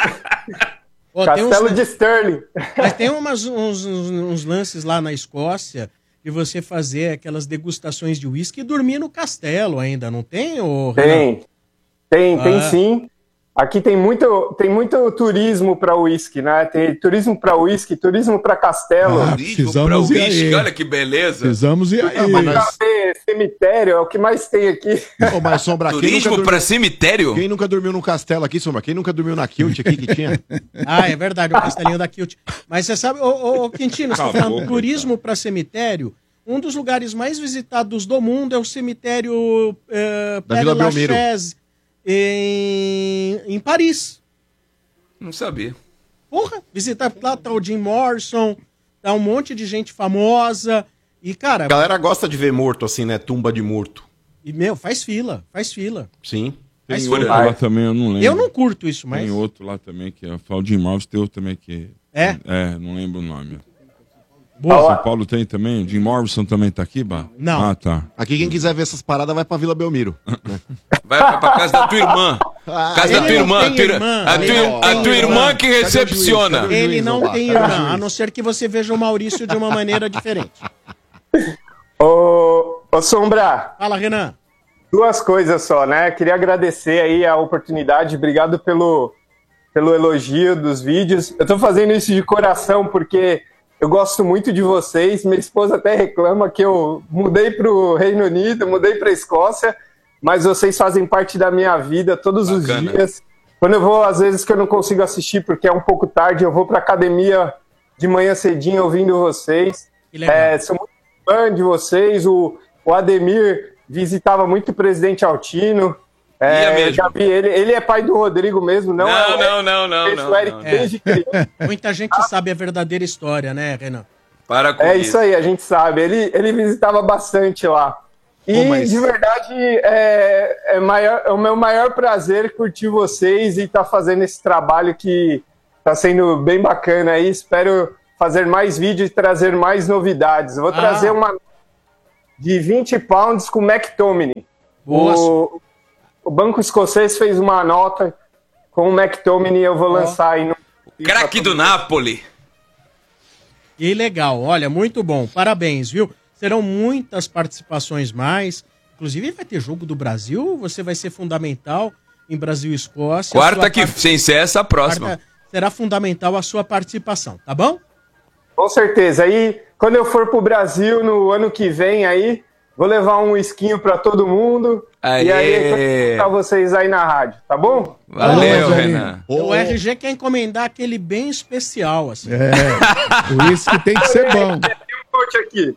D: Ó, tem uns-
I: Castelo de Stirling.
D: Mas tem umas- uns, uns- uns lances lá na Escócia de você fazer aquelas degustações de uísque e dormir no castelo ainda, não tem, ô, Renan?
I: Tem, tem, tem
D: Ah.
I: sim. Aqui tem muito, tem muito turismo para uísque, né? Tem turismo para uísque, turismo para castelo.
G: Ah,
C: Turismo pra
G: precisamos ir
C: uísque,
G: aí.
C: olha que beleza.
G: Precisamos ir aí.
H: mas nós-
I: Café, cemitério, é o que mais tem aqui.
H: Ô, mas Sombra, quem nunca,
C: Turismo
H: dormiu,
C: pra cemitério?
H: quem nunca dormiu num castelo aqui, Sombra? Quem nunca dormiu na Kilt aqui que tinha?
D: Ah, é verdade, o castelinho da Kilt. Mas você sabe, ô, ô, ô Quintino, você tá
F: Acabou,
D: falando turismo para cemitério, um dos lugares mais visitados do mundo é o cemitério eh,
H: Da
D: Père
H: Vila Belmiro.
D: Lachaise, em, em Paris.
C: Não sabia.
D: Porra, visitar lá tá o Jim Morrison, tá um monte de gente famosa. E, cara,
A: A galera gosta de ver morto assim, né? Tumba de morto.
D: e, meu, faz fila, faz fila.
A: Sim.
F: Tem
D: Mas
F: outro
C: foi-
F: lá também, eu não lembro.
D: Eu não curto isso, mas.
F: Tem outro lá também, que é o Faldim Mouse, tem outro também que...
D: É?
F: É, não lembro o nome.
D: Boa.
F: São Paulo tem também? Jim Morrison também tá aqui, Bah?
D: Não.
F: Ah, tá.
H: Aqui quem quiser ver essas paradas vai pra Vila Belmiro.
C: Vai pra, pra casa da tua irmã. Casa
D: ele
C: da tua
D: não
C: irmã.
D: tem
C: tua-
D: irmã,
C: a
D: ele
C: tua,
D: não
C: a
D: tem
C: tua
D: irmã.
C: irmã que
H: Cadê o juiz?
C: recepciona.
H: Cadê o
D: Ele
H: juiz,
D: não
H: vamos lá.
D: tem
H: Cadê o
D: irmã,
H: juiz?
D: a não ser que você veja o Maurício de uma maneira diferente.
I: Ô, ô Sombra,
D: Fala, Renan.
I: duas coisas só, né? Queria agradecer aí a oportunidade, obrigado pelo, pelo elogio dos vídeos. Eu tô fazendo isso de coração porque eu gosto muito de vocês. Minha esposa até reclama que eu mudei pro Reino Unido, mudei pra Escócia, mas vocês fazem parte da minha vida todos
C: Bacana.
I: os dias. Quando eu vou, às vezes que eu não consigo assistir porque é um pouco tarde, eu vou pra academia de manhã cedinho ouvindo vocês.
D: Que legal.
I: É, sou muito fã de vocês. O, o Ademir visitava muito o presidente Altino. É, já vi ele, ele é pai do Rodrigo mesmo, não?
C: Não,
I: é,
C: não, não, não, não,
I: o Eric
C: não.
I: desde criança.
D: Muita gente sabe a verdadeira história, né, Renan?
C: Para com
I: É isso aí, a gente sabe. Ele, ele visitava bastante lá. E,
H: Pô, mas-
I: de verdade, é, é, maior, é o meu maior prazer curtir vocês e estar fazendo esse trabalho que está sendo bem bacana aí. Espero fazer mais vídeos e trazer mais novidades. Eu vou
D: Ah.
I: trazer uma de vinte pounds com McTominay.
D: Boa.
I: O, o Banco Escocês fez uma nota com o McTominay, eu vou lançar aí no...
C: Craque do Napoli.
D: Que legal, olha, muito bom, parabéns, viu? Serão muitas participações mais, inclusive vai ter jogo do Brasil, você vai ser fundamental em Brasil e Escócia.
C: Quarta
D: Sua
C: que,
D: part-
C: sem ser essa, a próxima.
D: Quarta será fundamental a sua participação, tá bom?
I: Com certeza. Aí, quando eu for pro Brasil no ano que vem aí, vou levar um esquinho pra todo mundo.
C: Aê.
I: E aí, pra vocês aí na rádio, tá bom?
C: Valeu,
B: Valeu,
C: Renan.
D: O R G quer encomendar aquele bem especial, assim.
G: É, o uísque tem que ser bom.
I: Tem um coach aqui.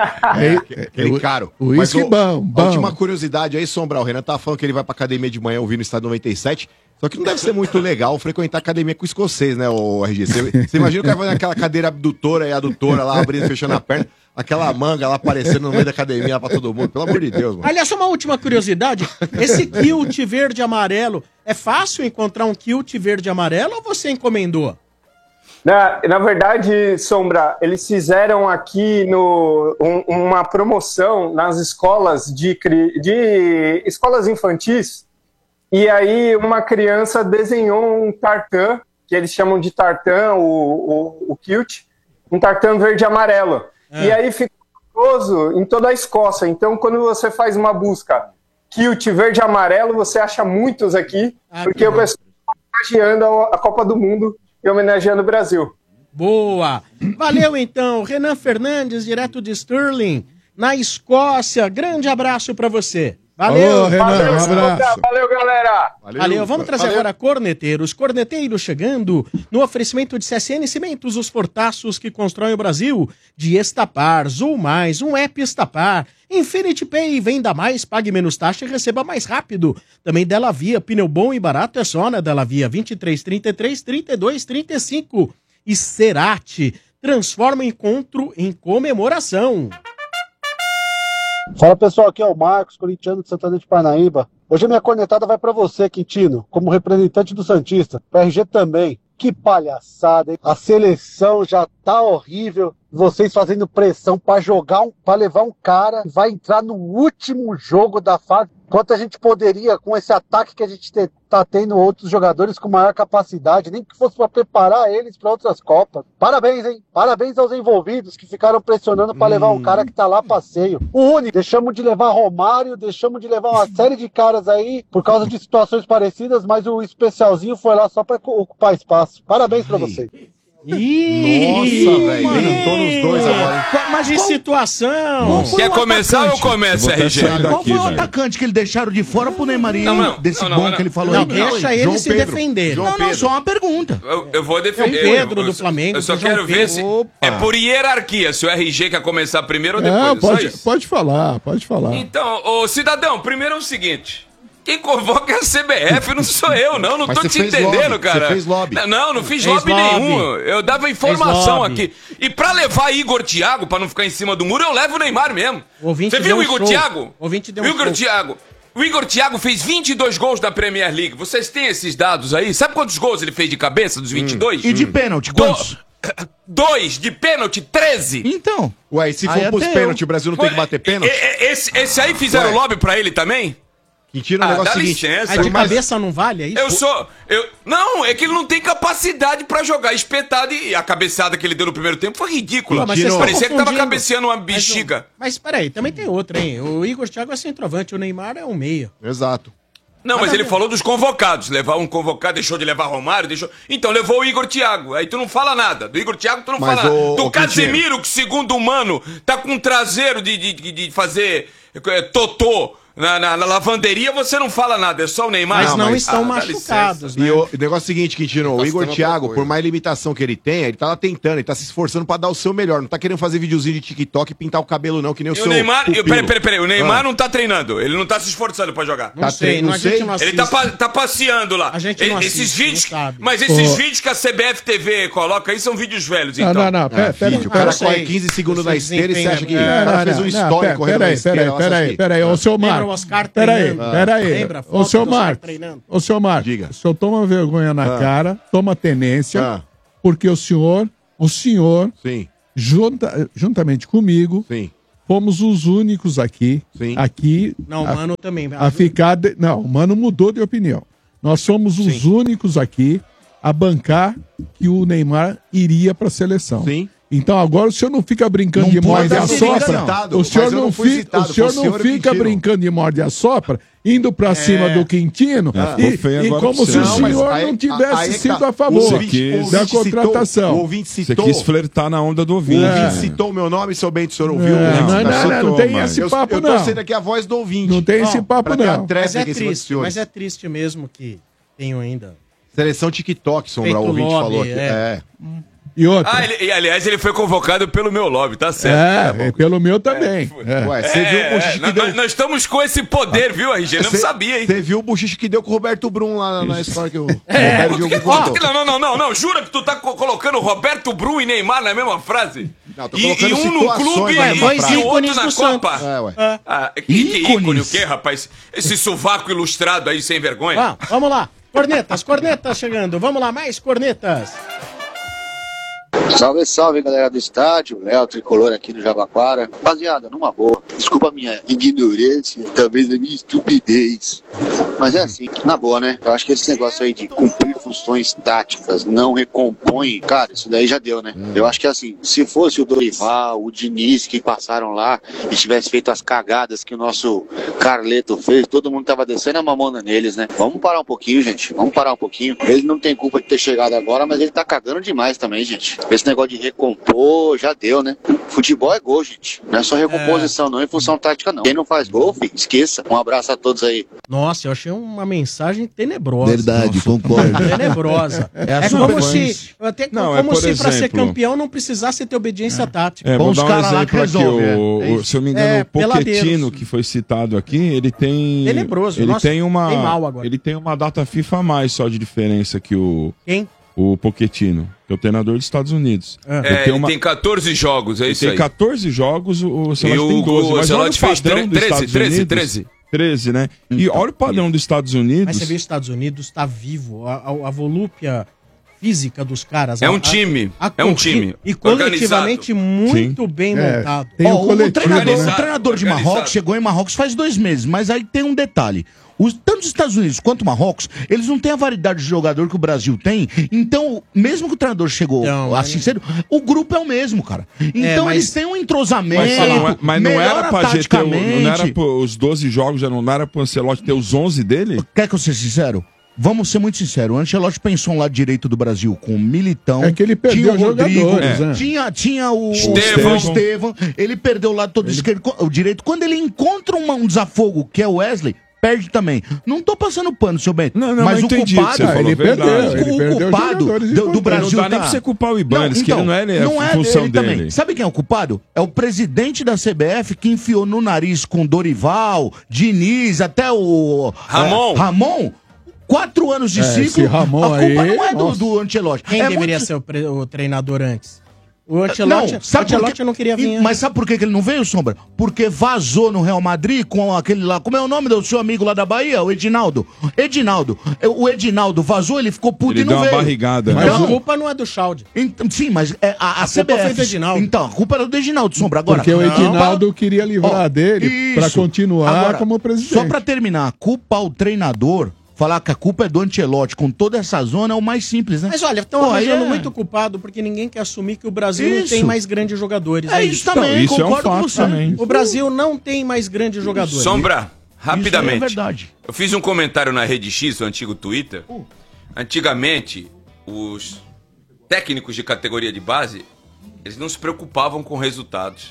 G: É,
H: Aquele
G: é,
H: caro.
G: O uísque
H: Mas, ô,
G: bom,
H: A
G: bom.
H: última curiosidade aí, Sombra, o Renan tava falando que ele vai pra academia de manhã ouvindo o Estado noventa e sete. Só que não deve ser muito legal frequentar academia com escocês, né, o R G? Você, você imagina o cara fazendo aquela cadeira abdutora e adutora lá, abrindo e fechando a perna, aquela manga lá aparecendo no meio da academia lá pra todo mundo. Pelo amor de Deus, mano.
D: Aliás, só uma última curiosidade, esse kilt verde e amarelo, é fácil encontrar um kilt verde e amarelo ou você encomendou?
I: Na, na verdade, Sombra, eles fizeram aqui no, um- uma promoção nas escolas de, cri- de escolas infantis. E aí uma criança desenhou um tartan, que eles chamam de tartan, o, o, o kilt, um tartan verde e amarelo. E aí ficou famoso em toda a Escócia. Então, quando você faz uma busca kilt verde e amarelo, você acha muitos aqui,
D: Ah,
I: porque
D: que
I: o
D: bom.
I: pessoal está homenageando a, a Copa do Mundo e homenageando o Brasil.
D: Boa! Valeu então, Renan Fernandes, direto de Stirling, na Escócia. Grande abraço pra você. Valeu!
G: Alô, Renan,
I: Valeu,
G: um abraço.
I: Valeu, galera!
D: Valeu, vamos trazer
H: Valeu.
D: agora corneteiros. Corneteiros chegando no oferecimento de C S N Cimentos, os portaços que constroem o Brasil. De Estapar, Zul Mais, um app Estapar. Infinity Pay, venda mais, pague menos taxa e receba mais rápido. Também Della Via, pneu bom e barato é só na Della Via vinte e três, trinta e três, trinta e dois, trinta e cinco. E Cerati, transforma o encontro em comemoração.
J: Fala pessoal, aqui é o Marcos, corintiano de Santana de Parnaíba. Hoje a minha cornetada vai pra você, Quintino, como representante do Santista, pra R G também. Que palhaçada, hein? A seleção já tá horrível. Vocês fazendo pressão pra jogar, um, pra levar um cara que vai entrar no último jogo da fase. Quanto a gente poderia, com esse ataque que a gente te, tá tendo, outros jogadores com maior capacidade, nem que fosse pra preparar eles pra outras Copas. Parabéns, hein? Parabéns aos envolvidos que ficaram pressionando pra levar um cara que tá lá a passeio. O único, deixamos de levar Romário, deixamos de levar uma série de caras aí por causa de situações parecidas, mas o especialzinho foi lá só pra ocupar espaço. Parabéns pra vocês.
D: Ih,
H: Nossa, velho.
D: mano.
H: Deitou nos dois agora, hein?
D: Mas que situação!
B: Qual foi
C: Quer
B: o
C: começar ou
B: atacante?
C: começa,
F: Eu vou até
C: R G?
F: sair
B: Qual
F: daqui,
B: foi o
F: velho.
B: atacante que eles deixaram de fora pro Neymarinho?
C: Não, não,
B: desse
C: não, não,
B: bom
C: não.
B: que ele falou
D: Não,
B: aí?
D: deixa ele
H: João
D: se
H: Pedro.
D: defender.
H: João
B: Não, não,
H: Pedro.
B: só uma pergunta.
C: Eu, eu vou defender.
D: É o Pedro
C: eu-
D: do Flamengo,
C: Eu só
D: João
C: quero ver
D: Pedro.
C: se.
G: Opa.
C: É por hierarquia, se o R G quer começar primeiro ou depois.
G: Não,
C: é só
G: pode,
C: isso.
G: pode falar, pode falar.
C: Então, ô cidadão, primeiro é o seguinte. Quem convoca é a C B F, não sou eu, não. Não
H: Mas
C: tô
H: você
C: te
H: fez
C: entendendo,
H: lobby,
C: cara.
H: você fez lobby.
C: Não, Não, não fiz
D: Fez
C: lobby,
D: lobby.
C: nenhum. Eu dava informação
D: lobby.
C: aqui. E pra levar Igor Thiago, pra não ficar em cima do muro, eu levo o Neymar mesmo.
D: O ouvinte
C: Você viu
D: deu
C: o
D: um
C: Igor
D: show.
C: Thiago?
D: O ouvinte deu
C: o
D: um
C: Igor
D: show.
C: Thiago. O Igor Thiago fez vinte e dois gols na Premier League. Vocês têm esses dados aí? Sabe quantos gols ele fez de cabeça dos vinte e dois?
B: E de pênalti,
C: Do-
B: quantos?
C: Dois de pênalti, treze.
B: Então.
H: Ué, e se
B: Aí
H: for pros
B: até
H: pênaltis,
B: eu.
H: o Brasil não tem que bater pênalti?
C: E- e- Esse, esse aí fizeram
H: Ué.
C: lobby pra ele também?
H: Quintino, o
C: Ah,
H: negócio
C: dá
H: é o seguinte.
C: licença.
D: Aí de
H: Mas-
D: cabeça não vale, é isso?
C: Eu sou. Eu, não, é que ele não tem capacidade pra jogar espetado e a cabeçada que ele deu no primeiro tempo foi ridícula.
D: Pô, mas vocês
C: Parecia
D: estão
C: que tava
D: confundindo.
C: cabeceando uma
D: Mas,
C: bexiga.
D: Mas peraí, também tem outra, hein? O Igor Thiago é centroavante, o Neymar é um meia.
H: Exato.
C: Não, mas
D: Nada
C: ele
D: a ver.
C: falou dos convocados. Levar um convocado, deixou de levar Romário, deixou. Então levou o Igor Thiago. Aí tu não fala nada. Do Igor Thiago tu não
H: Mas
C: fala nada.
H: o-
C: Do
H: o
C: Casemiro, que segundo o mano, tá com um traseiro de, de, de- de fazer é, totô Na, na, na lavanderia você não fala nada, é só o Neymar.
D: Mas não
C: mas-
D: estão
C: Ah, dá
D: machucados,
C: licença.
D: né?
H: E o, o negócio é o seguinte, Quintino, o
A: Tá
H: Igor
A: fazendo
H: Thiago,
A: outra coisa.
H: por mais limitação que ele tenha, ele tá lá tentando, ele tá se esforçando pra dar o seu melhor. Não tá querendo fazer videozinho de TikTok e pintar o cabelo, não, que nem o
C: E
H: seu.
C: o Neymar.
H: pupilo.
C: eu- Peraí, peraí, peraí. O Neymar
H: Ah.
C: não tá treinando, ele não tá se esforçando pra jogar.
D: Não
H: Tá
D: sei,
H: tre-
D: não,
H: não
D: a gente
H: sei.
D: não
C: Ele
D: assiste.
C: tá, pa- tá passeando lá.
D: A gente não
C: esses
D: assiste,
C: vídeos,
D: não sabe.
C: mas esses
G: Ô.
C: vídeos que a C B F T V coloca aí são vídeos velhos,
G: Não,
C: então.
G: não, não. Pera,
H: Ah,
G: pera,
H: vídeo, o
G: pera,
H: cara
D: eu sei.
H: corre quinze segundos
D: Eu
H: na
D: sei
H: esteira e você acha que
D: desempenho,
H: o
D: é.
H: cara fez um
G: não,
H: story
G: pera-
H: correndo na
G: peraí,
H: esteira.
G: peraí,
H: lá, você acha
G: peraí,
H: que-
G: peraí, ô seu
D: Lembra
G: Marcos.
D: o Oscar
G: Peraí,
D: treinando?
G: peraí.
D: Lembra a
G: Ô
D: foto
G: seu
D: do Oscar
G: Marcos.
D: treinando?
G: Ô seu Marcos.
H: Diga.
G: O senhor toma vergonha na
H: Ah.
G: cara, toma tenência,
H: Ah.
G: porque o senhor, o senhor,
H: Sim,
G: junta, juntamente comigo,
H: sim,
G: fomos os únicos aqui,
H: Sim.
G: aqui,
D: Não,
G: a,
D: o Mano também.
G: a ficar... de- não, o Mano mudou de opinião. Nós somos os únicos aqui a bancar que o Neymar iria para a seleção.
H: sim.
G: Então agora o senhor não fica brincando
B: Não
G: de
B: pode
G: morde e
B: dar
G: assopra.
H: citado,
G: O senhor
H: mas eu
G: não,
H: não fui
G: fi-
H: citado,
G: o senhor
H: foi o
G: não
H: senhor
G: fica
H: Quintino.
G: brincando de morde e assopra, indo pra cima do Quintino
F: É,
G: e,
F: ficou feio
G: e
F: agora
G: como
F: pra
G: se
F: você.
G: o
F: Não,
H: mas
G: senhor
H: aí-
G: não tivesse
H: aí é que
G: sido
H: tá.
G: a favor
H: O ouvinte- o
G: da
H: ouvinte citou-
G: contratação.
H: o ouvinte
F: Você
H: citou.
F: quis flertar na onda do
H: O
F: ouvinte.
H: ouvinte
F: né?
H: citou o meu nome, seu Bento, o senhor ouviu?
G: É,
H: o ouvinte
G: não,
H: citar?
G: não, não, não tem
F: mas
G: esse
H: Eu,
G: papo
H: eu tô
G: não.
H: sendo aqui a voz do ouvinte.
G: Não tem esse
D: Ó,
G: papo
H: pra ter a
G: não.
H: treta
D: Mas é
H: aqui em cima dos
D: triste,
H: senhores.
D: mas é triste mesmo que tenho ainda.
H: Seleção TikTok, Sombra,
D: Feito
H: o ouvinte
D: lobby,
H: falou aqui.
D: é.
H: É.
G: E outra.
C: Ah, ele- e aliás, ele foi convocado pelo meu lobby, tá certo.
G: É, e pelo meu também. É.
H: Ué, você viu o
C: É,
H: buchiche que
C: nós,
H: deu...
C: nós- nós estamos com esse poder, viu, R G? Não
H: Cê-
C: sabia, hein?
H: Você viu o buchiche que deu com o Roberto Brum lá na história que o
C: É,
H: Roberto Diogo
C: ó,
H: contou.
C: não, não, não, não, não, jura que tu tá co- colocando Roberto Brum e Neymar na mesma frase?
H: Não, tô
C: e,
H: colocando
C: e um no
H: situações
C: clube
H: na
C: e,
H: mesma
C: e
H: frase.
C: o outro
D: ícones
C: na
D: do
C: Copa?
D: Santos.
H: É, ué.
C: Ah, que, que ícone
B: Ícones.
C: o quê, rapaz? Esse sovaco ilustrado aí, sem vergonha.
D: Ah, vamos lá. Cornetas, cornetas chegando. Vamos lá, mais cornetas.
K: Salve, salve, galera do estádio. Léo Tricolor aqui no Jabaquara. Rapaziada, numa boa. Desculpa a minha ignorância, talvez a minha estupidez. Mas é assim, na boa, né? Eu acho que esse negócio aí de cumprir funções táticas não recompõe. Cara, isso daí já deu, né? Eu acho que assim, se fosse o Dorival, o Diniz que passaram lá e tivesse feito as cagadas que o nosso Carleto fez, todo mundo tava descendo a mamona neles, né? Vamos parar um pouquinho, gente. Vamos parar um pouquinho. Ele não tem culpa de ter chegado agora, mas ele tá cagando demais também, gente. Esse negócio de recompor já deu, né? Futebol é gol, gente. Não é só recomposição, não é função tática, não. Quem não faz gol, filho, esqueça. Um abraço a todos aí.
D: Nossa, eu achei uma mensagem tenebrosa.
B: Verdade, concordo.
D: Tenebrosa.
B: É a
D: É como
B: super
D: se, até,
F: Não,
D: como
F: é, por
D: se pra ser
F: exemplo-
D: campeão não precisasse ter obediência tática.
F: É,
B: Bom,
F: vou
B: os
F: dar um
B: caras lá que
F: exemplo aqui.
B: resolve,
F: O,
B: é, é
F: o-
B: isso.
F: se eu me engano,
D: É,
F: o Pochettino,
D: peladeiros.
F: que foi citado aqui, ele tem.
D: Tenebroso,
F: Ele
D: nossa,
F: tem uma.
D: bem mal agora.
F: Ele tem uma data FIFA a mais só de diferença que o,
D: Quem?
F: o Pochettino, que é o treinador dos Estados Unidos.
D: Ah.
C: É, ele
F: uma-
C: tem catorze jogos, é
F: Ele
C: isso
F: tem
C: aí.
F: catorze jogos, o
C: E
F: Ancelotti
C: o,
F: tem doze.
C: o
F: Mas olha o
C: Ancelotti fez
F: padrão dos
C: treze,
F: Estados
C: treze,
F: Unidos.
C: treze.
F: treze, né? E olha o padrão dos Estados Unidos.
D: Mas você vê os Estados Unidos está vivo. A, a, a volúpia física dos caras.
C: É
D: a-
C: um time,
D: a- a
C: é um
D: corrida-
C: time
D: E coletivamente muito bem
G: É,
D: montado.
G: tem
B: Ó,
G: o
B: o,
G: coletivo,
B: treinador,
G: né?
B: o treinador de
C: Organizado.
B: Marrocos chegou em Marrocos faz dois meses, mas aí tem um detalhe. Os, tanto os Estados Unidos quanto o Marrocos, eles não têm a variedade de jogador que o Brasil tem. Então, mesmo que o treinador chegou
D: Então,
B: assim
D: mas-
B: cedo, o grupo é o mesmo, cara. Então
D: mas-
B: eles têm um entrosamento.
F: Mas, não, é- mas não era
B: melhora
F: pra G ter o-
B: taticamente.
F: não era pro- os doze jogos, já não era pro Ancelotti ter os onze dele?
B: Quer que eu seja sincero? Vamos ser muito sinceros. O Ancelotti pensou um lado direito do Brasil com o Militão.
G: É que ele perdeu
B: tinha o Rodrigo,
G: jogadores,
B: é.
G: né?
B: tinha, tinha o
C: Estevão.
B: o Estevão. Ele perdeu o lado todo esquerdo, o direito. Quando ele encontra uma- um desafogo, que é o Wesley, perde também. Não tô passando pano, seu Bento.
F: Não, não,
B: mas
F: mas
B: o
F: entendi
B: culpado,
F: o que você falou,
G: ele
F: verdade.
G: perdeu, ele
B: o
G: perdeu
B: culpado
G: jogadores
B: do, do
G: importantes.
B: Brasil
F: Não dá nem
B: tá-
F: pra você culpar o Ibanez, que ele não é, ele é
B: não
F: a função
B: dele
F: dele.
B: também. Sabe quem é o culpado? É o presidente da C B F que enfiou no nariz com Dorival, Diniz, até o
C: Ramon.
B: é, Ramon. Quatro anos de
G: É,
B: ciclo.
G: esse Ramon
B: a culpa
G: aí,
B: não é do,
G: nossa.
B: do Ancelotti.
D: Quem
B: é
D: deveria
B: muito-
D: ser o, pre- o treinador antes? O Ancelotti
B: Não,
D: o
B: sabe por
D: Ancelotti
B: quê?
D: não queria vir.
B: E- Mas sabe por que que ele não veio, Sombra? Porque vazou no Real Madrid com aquele lá. Como é o nome do seu amigo lá da Bahia? O Edinaldo. Edinaldo. O Edinaldo vazou, ele ficou puto
F: Ele
B: e não
F: deu uma
B: veio.
F: barrigada, né?
D: Mas
B: Então,
D: a culpa não é do Chalde.
B: então, sim, mas é, a, a,
D: A
B: C B F.
D: culpa foi do Edinaldo.
B: Então, a culpa era do Edinaldo, Sombra. Agora,
G: Porque o
B: não,
G: Edinaldo queria livrar
B: Ó,
G: dele pra
B: isso.
G: continuar
B: Agora,
G: como presidente.
B: Só pra terminar, culpar o treinador, falar que a culpa é do Ancelotti com toda essa zona é o mais simples, né?
D: Mas olha, estão
B: Pô, aí
D: arranjando
B: é-
D: muito culpado porque ninguém quer assumir que o Brasil não
B: Isso.
D: tem mais grandes jogadores.
B: É isso também,
F: Não, isso é um
B: concordo com
F: fato
B: você.
F: também.
D: O Brasil não tem mais grandes jogadores.
C: Sombra, rapidamente.
B: Isso é verdade.
C: Eu fiz um comentário na Rede X, o antigo Twitter. Antigamente, os técnicos de categoria de base, eles não se preocupavam com resultados.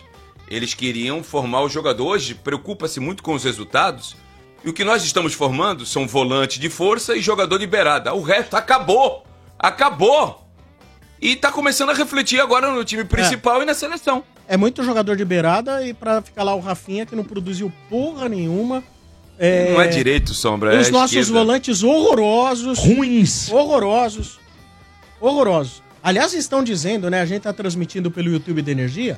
C: Eles queriam formar o jogador. Hoje preocupa-se muito com os resultados. E o que nós estamos formando são volante de força e jogador de beirada. O resto acabou. Acabou. E tá começando a refletir agora no time principal é. e na seleção.
D: É muito jogador de beirada e pra ficar lá o Rafinha que não produziu porra nenhuma. É...
C: Não é direito, Sombra, é
D: Os nossos
C: esquerda.
D: volantes horrorosos.
B: Ruins.
D: Horrorosos. Horrorosos. Aliás, estão dizendo, né? A gente tá transmitindo pelo YouTube da Energia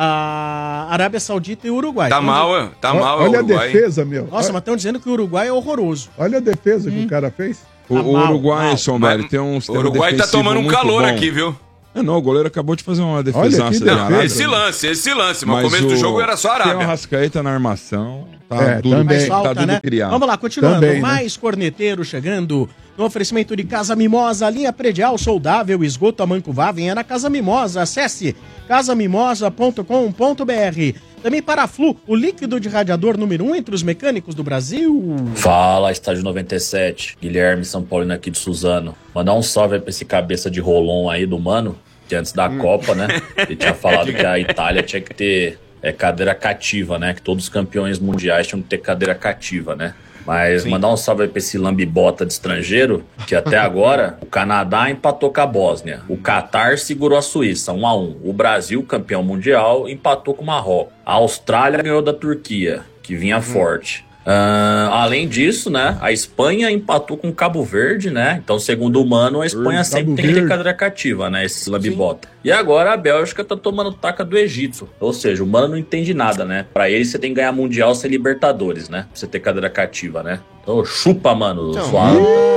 D: a Arábia Saudita e o Uruguai.
C: Tá
D: Então,
C: mal, é? Tá
G: Olha
C: mal
G: a
C: o Uruguai.
G: defesa, meu.
D: Nossa,
G: olha,
D: mas estão dizendo que o Uruguai é horroroso.
G: olha a defesa que o cara fez.
F: O, o
D: mal,
F: Uruguai,
D: mal.
F: Sombra,
C: Mas
F: tem um
C: O
F: sistema
C: Uruguai tá
F: defensivo
C: tomando um
F: muito
C: calor
F: bom.
C: aqui, viu?
F: É, não, o goleiro acabou de fazer uma defesa
G: que
C: Não,
G: defesa.
C: esse lance, esse lance. Mas,
F: Mas
C: o começo do
F: o-
C: jogo era só a
F: Tem o
C: Arábia.
F: Arrascaeta na armação. Tá
G: É,
F: duro,
G: também.
F: tá
D: Falta,
F: duro
D: né?
F: criar.
D: Vamos lá, continuando.
G: Também, né?
D: Mais corneteiro chegando no oferecimento de Casa Mimosa, linha predial saudável, esgoto a Mancuvá, venha na Casa Mimosa, acesse casa mimosa ponto com ponto b r. Também para a Flu, o líquido de radiador número um entre os mecânicos do Brasil.
L: Fala, Estádio noventa e sete, Guilherme São Paulino aqui de Suzano. Mandar um salve aí pra esse cabeça de Rolon aí do mano, que antes da Copa, né, ele tinha falado que a Itália tinha que ter é, cadeira cativa, né, que todos os campeões mundiais tinham que ter cadeira cativa, né. Mas
A: Sim.
L: mandar um salve aí pra esse lambibota de estrangeiro, que até agora o Canadá empatou com a Bósnia, o Catar segurou a Suíça, um a um. O Brasil, campeão mundial, empatou com o Marrocos. A Austrália ganhou da Turquia, que vinha
A: Hum.
L: forte. Ah, além disso, né, a Espanha empatou com Cabo Verde, né? Então, segundo o Mano, a Espanha
G: Cabo
L: sempre tem que ter
G: Verde.
L: cadeira cativa, né? Esses lambibota. E agora a Bélgica tá tomando taca do Egito. Ou seja, o Mano não entende nada, né? Pra ele, você tem que ganhar Mundial sem Libertadores, né? Pra você ter cadeira cativa, né? Então, chupa, mano.
A: Então,
L: Suave.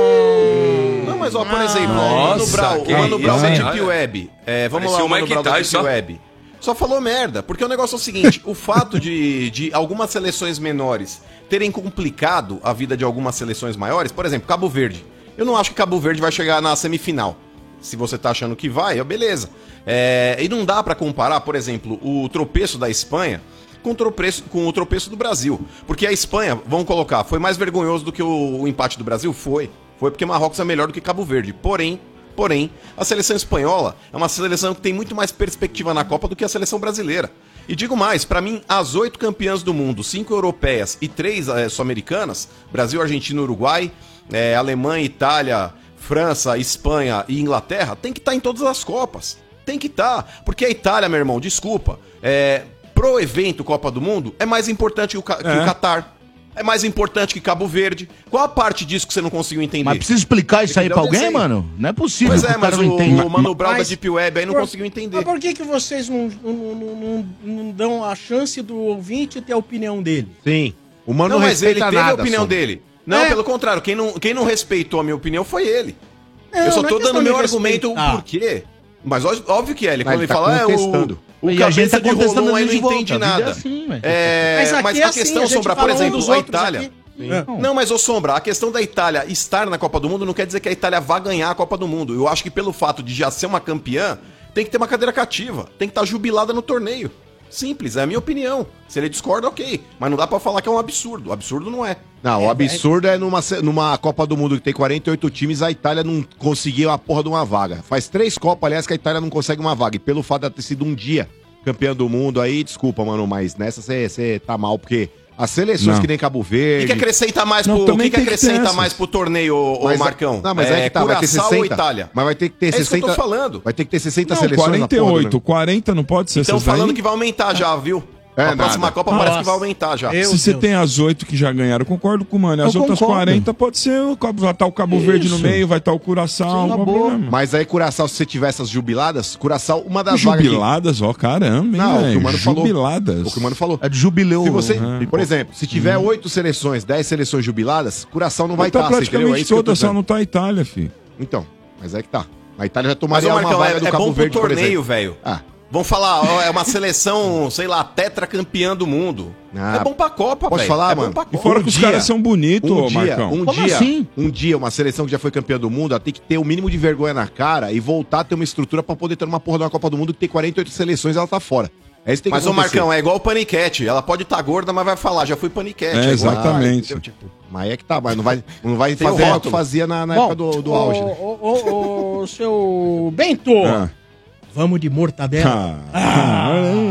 A: Não, mas ó, por exemplo,
C: Nossa,
A: o Mano Brau,
C: que
A: o Mano Brau
C: isso,
A: da
C: hein?
A: Deep Web. É, vamos
C: Parecia
A: lá,
C: o
A: o Mano
C: Mike
A: Brau da Deep
C: Tyson.
A: Web. Só falou merda, porque o negócio é o seguinte, o fato de, de algumas seleções menores terem complicado a vida de algumas seleções maiores, por exemplo, Cabo Verde. Eu não acho que Cabo Verde vai chegar na semifinal. Se você tá achando que vai, é beleza. É, e não dá pra comparar, por exemplo, o tropeço da Espanha com o tropeço, com o tropeço do Brasil. Porque a Espanha, vamos colocar, foi mais vergonhoso do que o, o empate do Brasil? Foi. Foi porque Marrocos é melhor do que Cabo Verde. Porém, porém, a seleção espanhola é uma seleção que tem muito mais perspectiva na Copa do que a seleção brasileira. E digo mais, pra mim, as oito campeãs do mundo, cinco europeias e três é, sul-americanas, Brasil, Argentina, Uruguai, é, Alemanha, Itália, França, Espanha e Inglaterra, tem que estar em todas as Copas. Tem que estar. Porque a Itália, meu irmão, desculpa, é, pro evento Copa do Mundo, é mais importante que o, Ca- que
F: É.
A: o Catar. É mais importante que Cabo Verde. Qual a parte disso que você não conseguiu entender?
B: Mas precisa explicar isso aí pra
A: Entendeu?
B: alguém,
A: Eu sei.
B: mano? Não é possível
A: Pois
B: que
A: é,
B: o cara
A: mas
B: não
A: o,
B: entenda.
A: o Mano Brau da
D: Mas-
A: Deep Web aí não
D: Por-
A: conseguiu entender.
D: Mas por que, que vocês não, não, não, não- não dão a chance do ouvinte ter a opinião dele?
H: Sim. O mano
A: Não,
H: não,
A: mas ele
H: respeita
A: teve
H: nada.
A: a opinião
H: Sombra.
A: dele. Não,
D: É.
A: pelo contrário, quem não, quem não respeitou a minha opinião foi ele.
D: Não,
A: eu só
D: não é
A: tô
D: questão
A: dando
D: de
A: meu argumento
D: respeitar.
A: o porquê. Mas ó- óbvio que é, ele,
H: Mas
A: quando
H: ele
A: ele
H: tá
A: fala, é, o,
H: contestando.
A: o
B: E a gente
A: cabeça
B: tá
A: de
B: contestando
A: Rolon aí
B: ele
A: não
B: de volta.
A: entende
B: A vida é
A: nada.
B: assim, velho.
A: É,
D: Mas
A: mas,
D: aqui é
A: a
D: assim,
A: questão,
D: a gente
A: Sombra, por
D: fala um
A: exemplo,
D: dos
A: a
D: outros
A: Itália...
D: aqui.
A: Não. Não, mas ô Sombra, a questão da Itália estar na Copa do Mundo não quer dizer que a Itália vá ganhar a Copa do Mundo. Eu acho que pelo fato de já ser uma campeã, tem que ter uma cadeira cativa, tem que estar jubilada no torneio. Simples, é a minha opinião. Se ele discorda, ok. Mas não dá pra falar que é um absurdo. O absurdo não é.
H: Não, o absurdo é numa, ce- numa Copa do Mundo que tem quarenta e oito times, a Itália não conseguiu a porra de uma vaga. Faz três Copas, aliás, que a Itália não consegue uma vaga. E pelo fato de ter sido um dia campeã do mundo aí, desculpa, mano, mas nessa você tá mal, porque as seleções
F: Não.
H: que nem Cabo
A: O
H: Verde...
A: que, que acrescenta mais
F: Não,
A: pro, o
F: também
A: que, que
F: tem que ter
A: acrescenta
F: essas.
A: mais pro torneio, ô, ô
H: Mas-
A: Marcão?
H: Não, mas é, que tá, vai ter
A: Curaçao
H: sessenta.
A: ou Itália?
H: Mas vai ter que ter
A: É isso que
H: sessenta.
A: eu tô falando.
H: Vai ter que ter sessenta
F: Não,
H: seleções na
F: quarenta e
H: porra do
F: oito, quarenta não pode ser
A: Estão
F: essas daí?
A: falando que vai aumentar já, viu?
H: É,
A: a próxima
H: nada.
A: Copa
D: Nossa.
A: parece que vai aumentar já.
D: Eu-
F: Se você
D: Deus.
F: tem as oito que já ganharam, eu concordo com o mano. As
B: Eu
F: outras
B: concordo.
F: quarenta pode ser, o Cabo- vai estar o Cabo Verde no
B: Isso.
F: meio, vai estar o Curaçao,
B: Sim,
F: não
B: na
F: tem
B: boa.
F: problema.
H: Mas aí, Curaçao, se você tiver essas jubiladas, Curaçao, uma das vagas que-
F: Jubiladas, ó, caramba, hein,
H: Não, o que
F: velho?
H: o Mano falou.
F: Jubiladas.
H: O que o Mano falou.
B: É de jubileu.
H: Se você,
F: Uhum.
H: por exemplo, se tiver oito seleções, dez seleções jubiladas, Curaçao não vai
F: Vai tá
H: estar, você entendeu? É
F: praticamente
H: isso que eu tô
F: toda, só
H: dizendo.
F: não tá a Itália, filho.
H: Então, mas é que tá. A Itália já
A: Mas,
H: tomaria
A: ô
H: uma
A: Marcão,
H: vaga
A: é,
H: do
A: é
H: Cabo
A: bom pro
H: Verde, por
A: torneio,
H: exemplo.
A: velho.
H: Ah,
A: Vamos falar, ó, é uma seleção, sei lá, tetracampeã do mundo.
H: Ah,
A: é bom pra Copa,
H: posso
A: velho.
H: falar,
A: é
H: mano?
A: Bom pra
F: E
A: Copa.
F: fora
H: Um
F: que os
H: dia-
F: caras são bonitos,
H: um
F: ô,
H: dia,
F: Marcão.
H: um
B: Como
H: dia,
B: assim?
H: um dia, uma seleção que já foi campeã do mundo, ela tem que ter o mínimo de vergonha na cara e voltar a ter uma estrutura pra poder ter uma porra de uma Copa do Mundo que tem quarenta e oito seleções e ela tá fora. É isso que tem que
A: Mas, ô
H: acontecer.
A: Marcão, é igual o Paniquete. Ela pode estar gorda, mas vai falar, já fui Paniquete.
F: É,
A: igual-
F: exatamente.
A: Ah, entendeu? Tipo,
H: Mas é que tá, mas não vai, não vai
A: Tem o
H: fazer o que
A: rótulo.
H: fazia na, na
D: Bom,
H: época do, do
D: ô,
H: auge. né?
D: ô, ô, ô, seu Bento,
F: Ah.
D: vamos de mortadela.
F: Ah.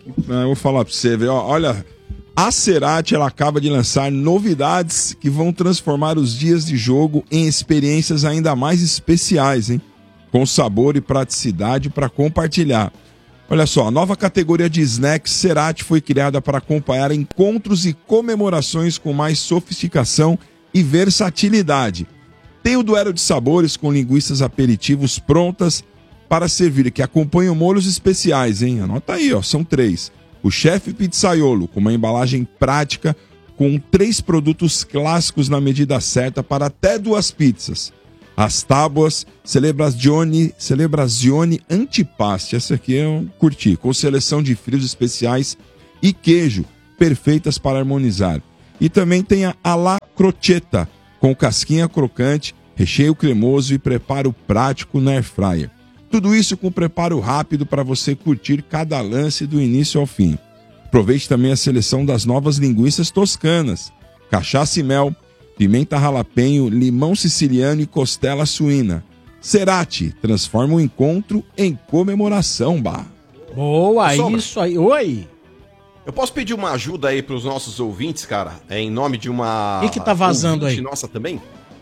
F: Eu vou falar pra você, ver, ó, olha, a Cerati, ela acaba de lançar novidades que vão transformar os dias de jogo em experiências ainda mais especiais, hein? Com sabor e praticidade para compartilhar. Olha só, a nova categoria de snacks Cerati foi criada para acompanhar encontros e comemorações com mais sofisticação e versatilidade. Tem o duelo de sabores com linguiças aperitivos prontas para servir, que acompanham molhos especiais, hein? Anota aí, ó, são três. O chefe pizzaiolo, com uma embalagem prática, com três produtos clássicos na medida certa para até duas pizzas. As tábuas Celebrazione, Celebrazione Antipasto, essa aqui eu curti, com seleção de frios especiais e queijo, perfeitas para harmonizar. E também tem a alla crocetta, com casquinha crocante, recheio cremoso e preparo prático na air fryer. Tudo isso com preparo rápido para você curtir cada lance do início ao fim. Aproveite também a seleção das novas linguiças toscanas, cachaça e mel, pimenta jalapeño, limão siciliano e costela suína. Cerati, transforma o encontro em comemoração, bah.
D: Boa,
A: Sombra.
D: isso aí. Oi.
A: Eu posso pedir uma ajuda aí pros nossos ouvintes, cara? É em nome de uma...
D: O que que tá vazando
A: ouvinte
D: aí?
A: Nossa também?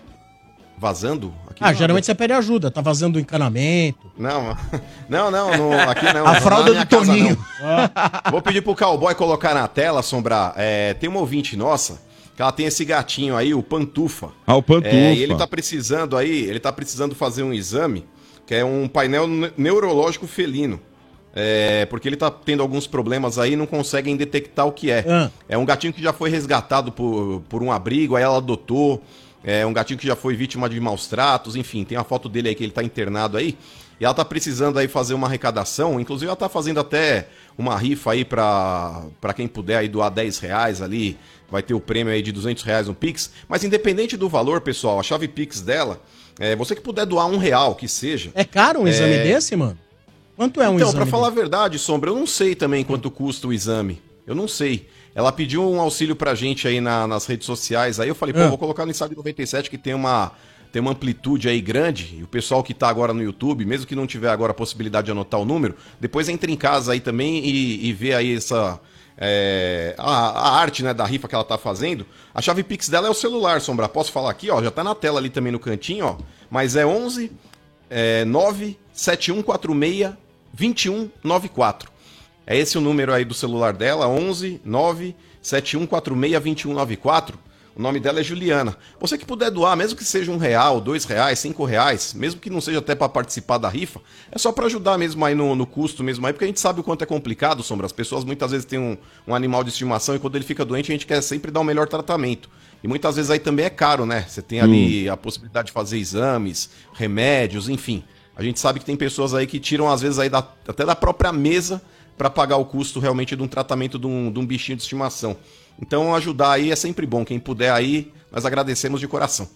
A: Vazando? Aqui
D: Ah,
A: não,
D: geralmente
A: né?
D: você pede ajuda, tá vazando o encanamento.
A: Não, não, não, não, aqui não.
B: A
A: não,
B: fralda
A: na minha
B: do
A: casa,
B: Toninho.
A: não. Vou pedir pro cowboy colocar na tela, Sombrar. É, tem uma ouvinte nossa, que ela tem esse gatinho aí, o Pantufa.
F: Ah, o Pantufa.
A: É, e ele tá precisando aí, ele tá precisando fazer um exame, que é um painel ne- neurológico felino. É, porque ele tá tendo alguns problemas aí e não conseguem detectar o que é.
D: Ah.
A: É um gatinho que já foi resgatado por, por um abrigo, aí ela adotou. É um gatinho que já foi vítima de maus tratos, enfim, tem a foto dele aí que ele tá internado aí. E ela tá precisando aí fazer uma arrecadação, inclusive ela tá fazendo até uma rifa aí pra, pra quem puder aí doar dez reais ali, vai ter o prêmio aí de duzentos reais no Pix. Mas independente do valor, pessoal, a chave Pix dela, é você que puder doar um real, que seja.
D: É caro um exame
A: É.
D: desse, mano? Quanto é um
A: então,
D: exame
A: pra falar a
D: desse?
A: verdade, Sombra, eu não sei também quanto custa o exame. Eu não sei. Ela pediu um auxílio pra gente aí na- nas redes sociais. Aí eu falei, pô,
D: Ah.
A: vou colocar no Estádio noventa e sete que tem uma, tem uma amplitude aí grande. E o pessoal que tá agora no YouTube, mesmo que não tiver agora a possibilidade de anotar o número, depois entra em casa aí também e, e vê aí essa... é, a, a arte, né, da rifa que ela tá fazendo. A chave Pix dela é o celular, Sombra. Posso falar aqui, ó? Já tá na tela ali também no cantinho, ó. Mas é onze é, nove sete um quatro seis dois um nove quatro. É esse o número aí do celular dela, onze nove sete um quatro seis dois um nove quatro. O nome dela é Juliana. Você que puder doar, mesmo que seja um real, dois reais, cinco reais, mesmo que não seja até para participar da rifa, é só para ajudar mesmo aí no, no custo mesmo aí, porque a gente sabe o quanto é complicado, Sombra. As pessoas muitas vezes têm um, um animal de estimação e quando ele fica doente a gente quer sempre dar o melhor tratamento. E muitas vezes aí também é caro, né? Você tem ali a possibilidade de fazer exames, remédios, enfim. A gente sabe que tem pessoas aí que tiram às vezes aí da, até da própria mesa para pagar o custo realmente de um tratamento de um, de um bichinho de estimação. Então ajudar aí é sempre bom. Quem puder aí, nós agradecemos de coração.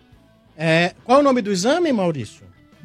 D: É, qual é o nome do exame, Maurício?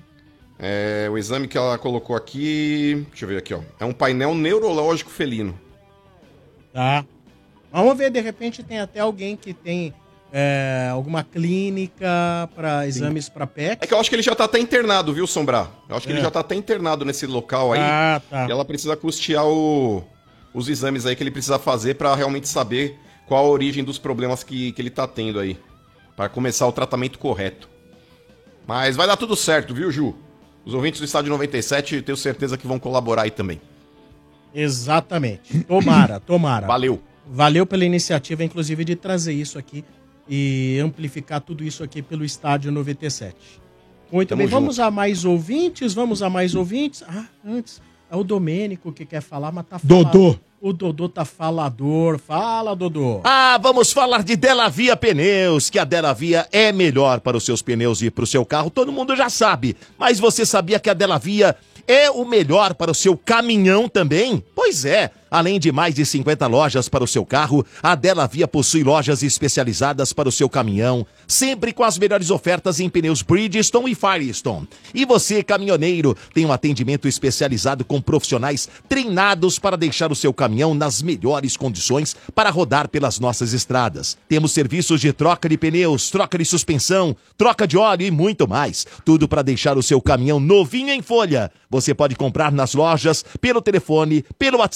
A: É, o exame que ela colocou aqui... Deixa eu ver aqui, ó. É um painel neurológico felino.
D: Tá. Vamos ver, de repente tem até alguém que tem é, alguma clínica para exames para P E C.
A: É que eu acho que ele já tá até internado, viu, Sombrar? Eu acho que
D: É.
A: ele já tá até internado nesse local aí.
D: Ah, tá.
A: E ela precisa custear o- os exames aí que ele precisa fazer para realmente saber qual a origem dos problemas que, que ele tá tendo aí. Para começar o tratamento correto. Mas vai dar tudo certo, viu, Ju? Os ouvintes do Estádio noventa e sete, tenho certeza que vão colaborar aí também.
D: Exatamente. Tomara, tomara.
A: Valeu.
D: Valeu pela iniciativa, inclusive, de trazer isso aqui e amplificar tudo isso aqui pelo Estádio noventa e sete. Muito
A: Tamo
D: bem,
A: junto.
D: vamos a mais ouvintes, vamos a mais ouvintes. Ah, antes, é o Domênico que quer falar, mas tá
G: Dodô.
D: falando. O Dodô tá falador. Fala, Dodô.
M: Ah, vamos falar de Delavia Pneus, que a Delavia é melhor para os seus pneus e para o seu carro, todo mundo já sabe. Mas você sabia que a Delavia é o melhor para o seu caminhão também? Pois é. Além de mais de cinquenta lojas para o seu carro, a Delavia possui lojas especializadas para o seu caminhão, sempre com as melhores ofertas em pneus Bridgestone e Firestone. E você, caminhoneiro, tem um atendimento especializado com profissionais treinados para deixar o seu caminhão nas melhores condições para rodar pelas nossas estradas. Temos serviços de troca de pneus, troca de suspensão, troca de óleo e muito mais. Tudo para deixar o seu caminhão novinho em folha. Você pode comprar nas lojas, pelo telefone, pelo WhatsApp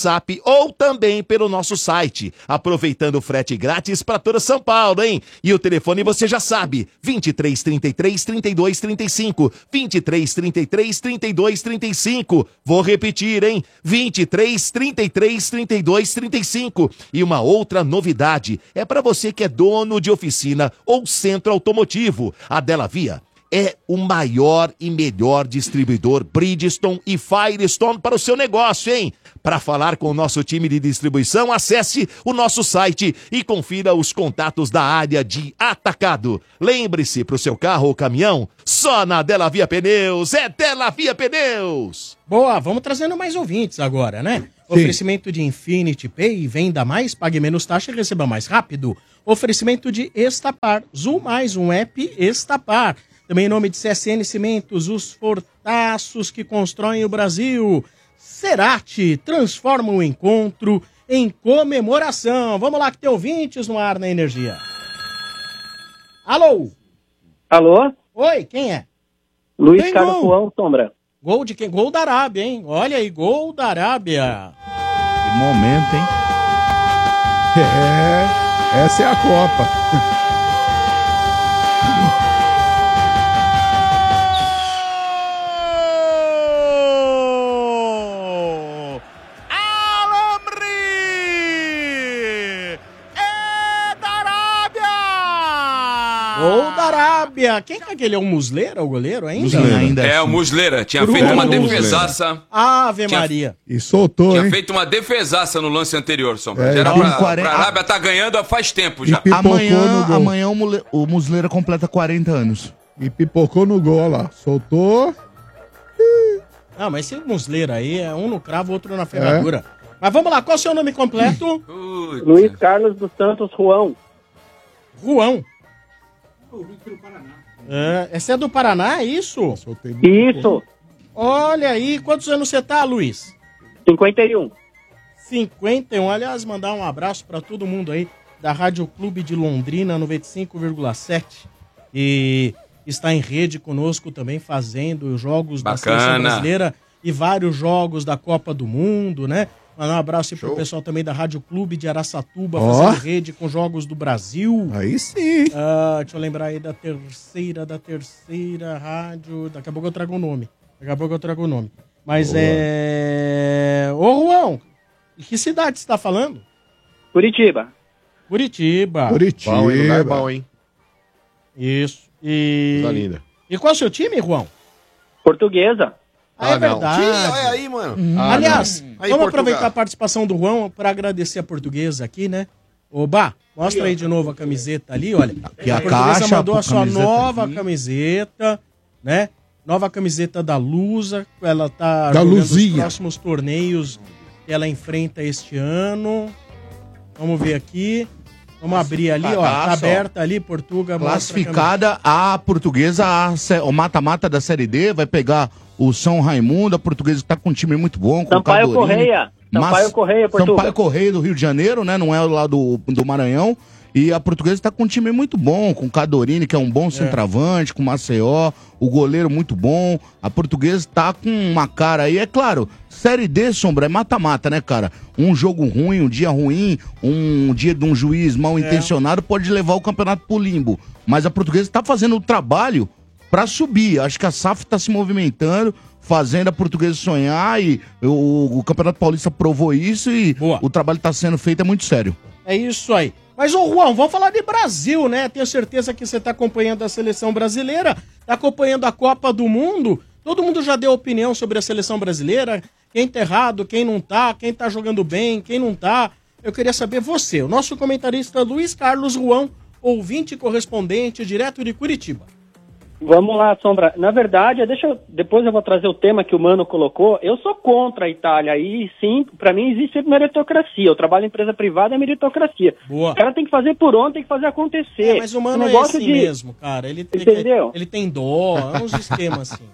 M: ou também pelo nosso site, aproveitando o frete grátis para toda São Paulo, hein? E o telefone você já sabe, vinte e três, trinta e três, trinta e dois, trinta e cinco, vinte e três, trinta e três, trinta e dois, trinta e cinco. Vou repetir, hein? vinte e três, trinta e três, trinta e dois, trinta e cinco. E uma outra novidade, é para você que é dono de oficina ou centro automotivo. A Delavia é o maior e melhor distribuidor Bridgestone e Firestone para o seu negócio, hein? Para falar com o nosso time de distribuição, acesse o nosso site e confira os contatos da área de atacado. Lembre-se, para o seu carro ou caminhão, só na Delavia Pneus, é Delavia Pneus!
D: Boa, vamos trazendo mais ouvintes agora, né?
G: Sim.
D: Oferecimento de Infinity Pay, venda mais, pague menos taxa e receba mais rápido. Oferecimento de Estapar, Zoom mais um app Estapar. Também em nome de C S N Cimentos, os fortaços que constroem o Brasil. Cerati, transforma o encontro em comemoração. Vamos lá que tem ouvintes no ar na Energia. Alô?
N: Alô?
D: Oi, quem é?
N: Luiz
D: Tem
N: Carlos
D: gol.
N: Juan Sombra.
D: Gol de quem? Gol da Arábia, hein? Olha aí, gol da Arábia.
B: Que momento, hein?
G: É, essa é a Copa.
D: Gol da Arábia. Quem que é aquele? É o Muslera, o goleiro ainda?
C: Muslera.
B: Ainda
C: É,
B: assim.
C: o Muslera. Tinha
D: Bruno
C: feito uma
D: Muslera.
C: defesaça.
D: Ave
C: Tinha-
D: Maria.
G: E soltou,
C: Tinha
G: hein?
C: feito uma defesaça no lance anterior, Sombra.
G: É,
C: Já era
B: com
C: pra,
B: quarenta
C: pra Arábia tá ganhando faz tempo já.
G: E pipocou no
B: Amanhã,
G: gol.
B: amanhã o, Mule- o Musleira completa quarenta anos.
G: E pipocou no gol, olha lá. Soltou.
D: Não, mas esse Muslera aí é um no cravo, outro na ferradura. Mas vamos lá, qual é o seu nome completo?
C: Putz.
N: Luiz Carlos dos Santos Juan.
D: Juan. É, esse é do Paraná, é isso?
G: Soltei no
N: Isso,
D: Olha aí, quantos anos você tá, Luiz?
N: cinquenta e um.
D: cinquenta e um. Aliás, mandar um abraço pra todo mundo aí da Rádio Clube de Londrina noventa e cinco vírgula sete. E está em rede conosco também, fazendo os jogos da
C: Bacana.
D: Seleção Brasileira e vários jogos da Copa do Mundo, né? Mandar um abraço aí pro
A: Show.
D: pessoal também da Rádio Clube de Araçatuba,
G: Ó.
D: fazendo rede com jogos do Brasil.
G: Aí sim.
D: Ah, deixa eu lembrar aí da terceira, da terceira rádio. Daqui a pouco eu trago o nome. Daqui a pouco eu trago o nome. Mas
G: Boa.
D: é. Ô, Juan, de que cidade você tá falando?
N: Curitiba.
D: Curitiba.
G: Curitiba.
H: Bom, hein? Lugar bom, hein?
D: Isso. E.
H: Coisa linda.
D: E qual é o seu time, Juan?
N: Portuguesa.
D: Ah, é
H: não.
D: verdade.
A: Ih, olha aí, mano.
H: Ah,
D: Aliás,
A: Aí,
D: vamos
A: Portugal.
D: aproveitar a participação do Juan para agradecer a portuguesa aqui, né? Oba, mostra aí de novo a camiseta ali, olha.
B: Aqui a
D: portuguesa
B: caixa,
D: mandou a
B: a
D: sua
B: camiseta
D: nova
B: aqui.
D: camiseta, né? Nova camiseta da Lusa, ela tá
G: Da
D: jogando
G: Luzia.
D: os próximos torneios que ela enfrenta este ano. Vamos ver aqui. Vamos abrir ali, ó. Tá
B: cagaço, ó.
D: aberta ali, Portugal. mostra a
B: Classificada a portuguesa, a sé- o mata-mata da Série D, vai pegar o São Raimundo, a portuguesa que tá com um time muito bom. Com
N: Sampaio
B: o Cadorini.
N: Correia. Sampaio
B: Mas-
N: Correia, Portugal.
B: Sampaio Correia do Rio de Janeiro, né? Não é lá do, do Maranhão. E a portuguesa tá com um time muito bom, com o Cadorini, que é um bom centroavante, com o Maceió, o goleiro muito bom. A portuguesa tá com uma cara aí, é claro, Série D, Sombra, é mata-mata, né, cara? Um jogo ruim, um dia ruim, um dia de um juiz mal intencionado pode levar o campeonato pro limbo. Mas a portuguesa tá fazendo o trabalho pra subir. Acho que a S A F tá se movimentando, fazendo a portuguesa sonhar e o, o Campeonato Paulista provou isso e
D: Boa.
B: o trabalho tá sendo feito é muito sério.
D: É isso aí. Mas, ô Juan, vamos falar de Brasil, né? Tenho certeza que você tá acompanhando a seleção brasileira, tá acompanhando a Copa do Mundo. Todo mundo já deu opinião sobre a seleção brasileira, quem tá errado, quem não tá, quem tá jogando bem, quem não tá. Eu queria saber você, o nosso comentarista Luiz Carlos Juan, ouvinte e correspondente direto de Curitiba.
N: Vamos lá, Sombra. Na verdade, deixa eu, depois eu vou trazer o tema que o Mano colocou. Eu sou contra a Itália. E sim, pra mim existe sempre meritocracia. Eu trabalho em empresa privada, é meritocracia.
D: Boa.
N: O cara tem que fazer por onde, tem que fazer acontecer.
D: É, mas o Mano
N: O
D: é
N: negócio
D: assim
N: de-
D: mesmo, cara. Ele, ele,
N: Entendeu?
D: ele tem dó, é uns esquemas assim.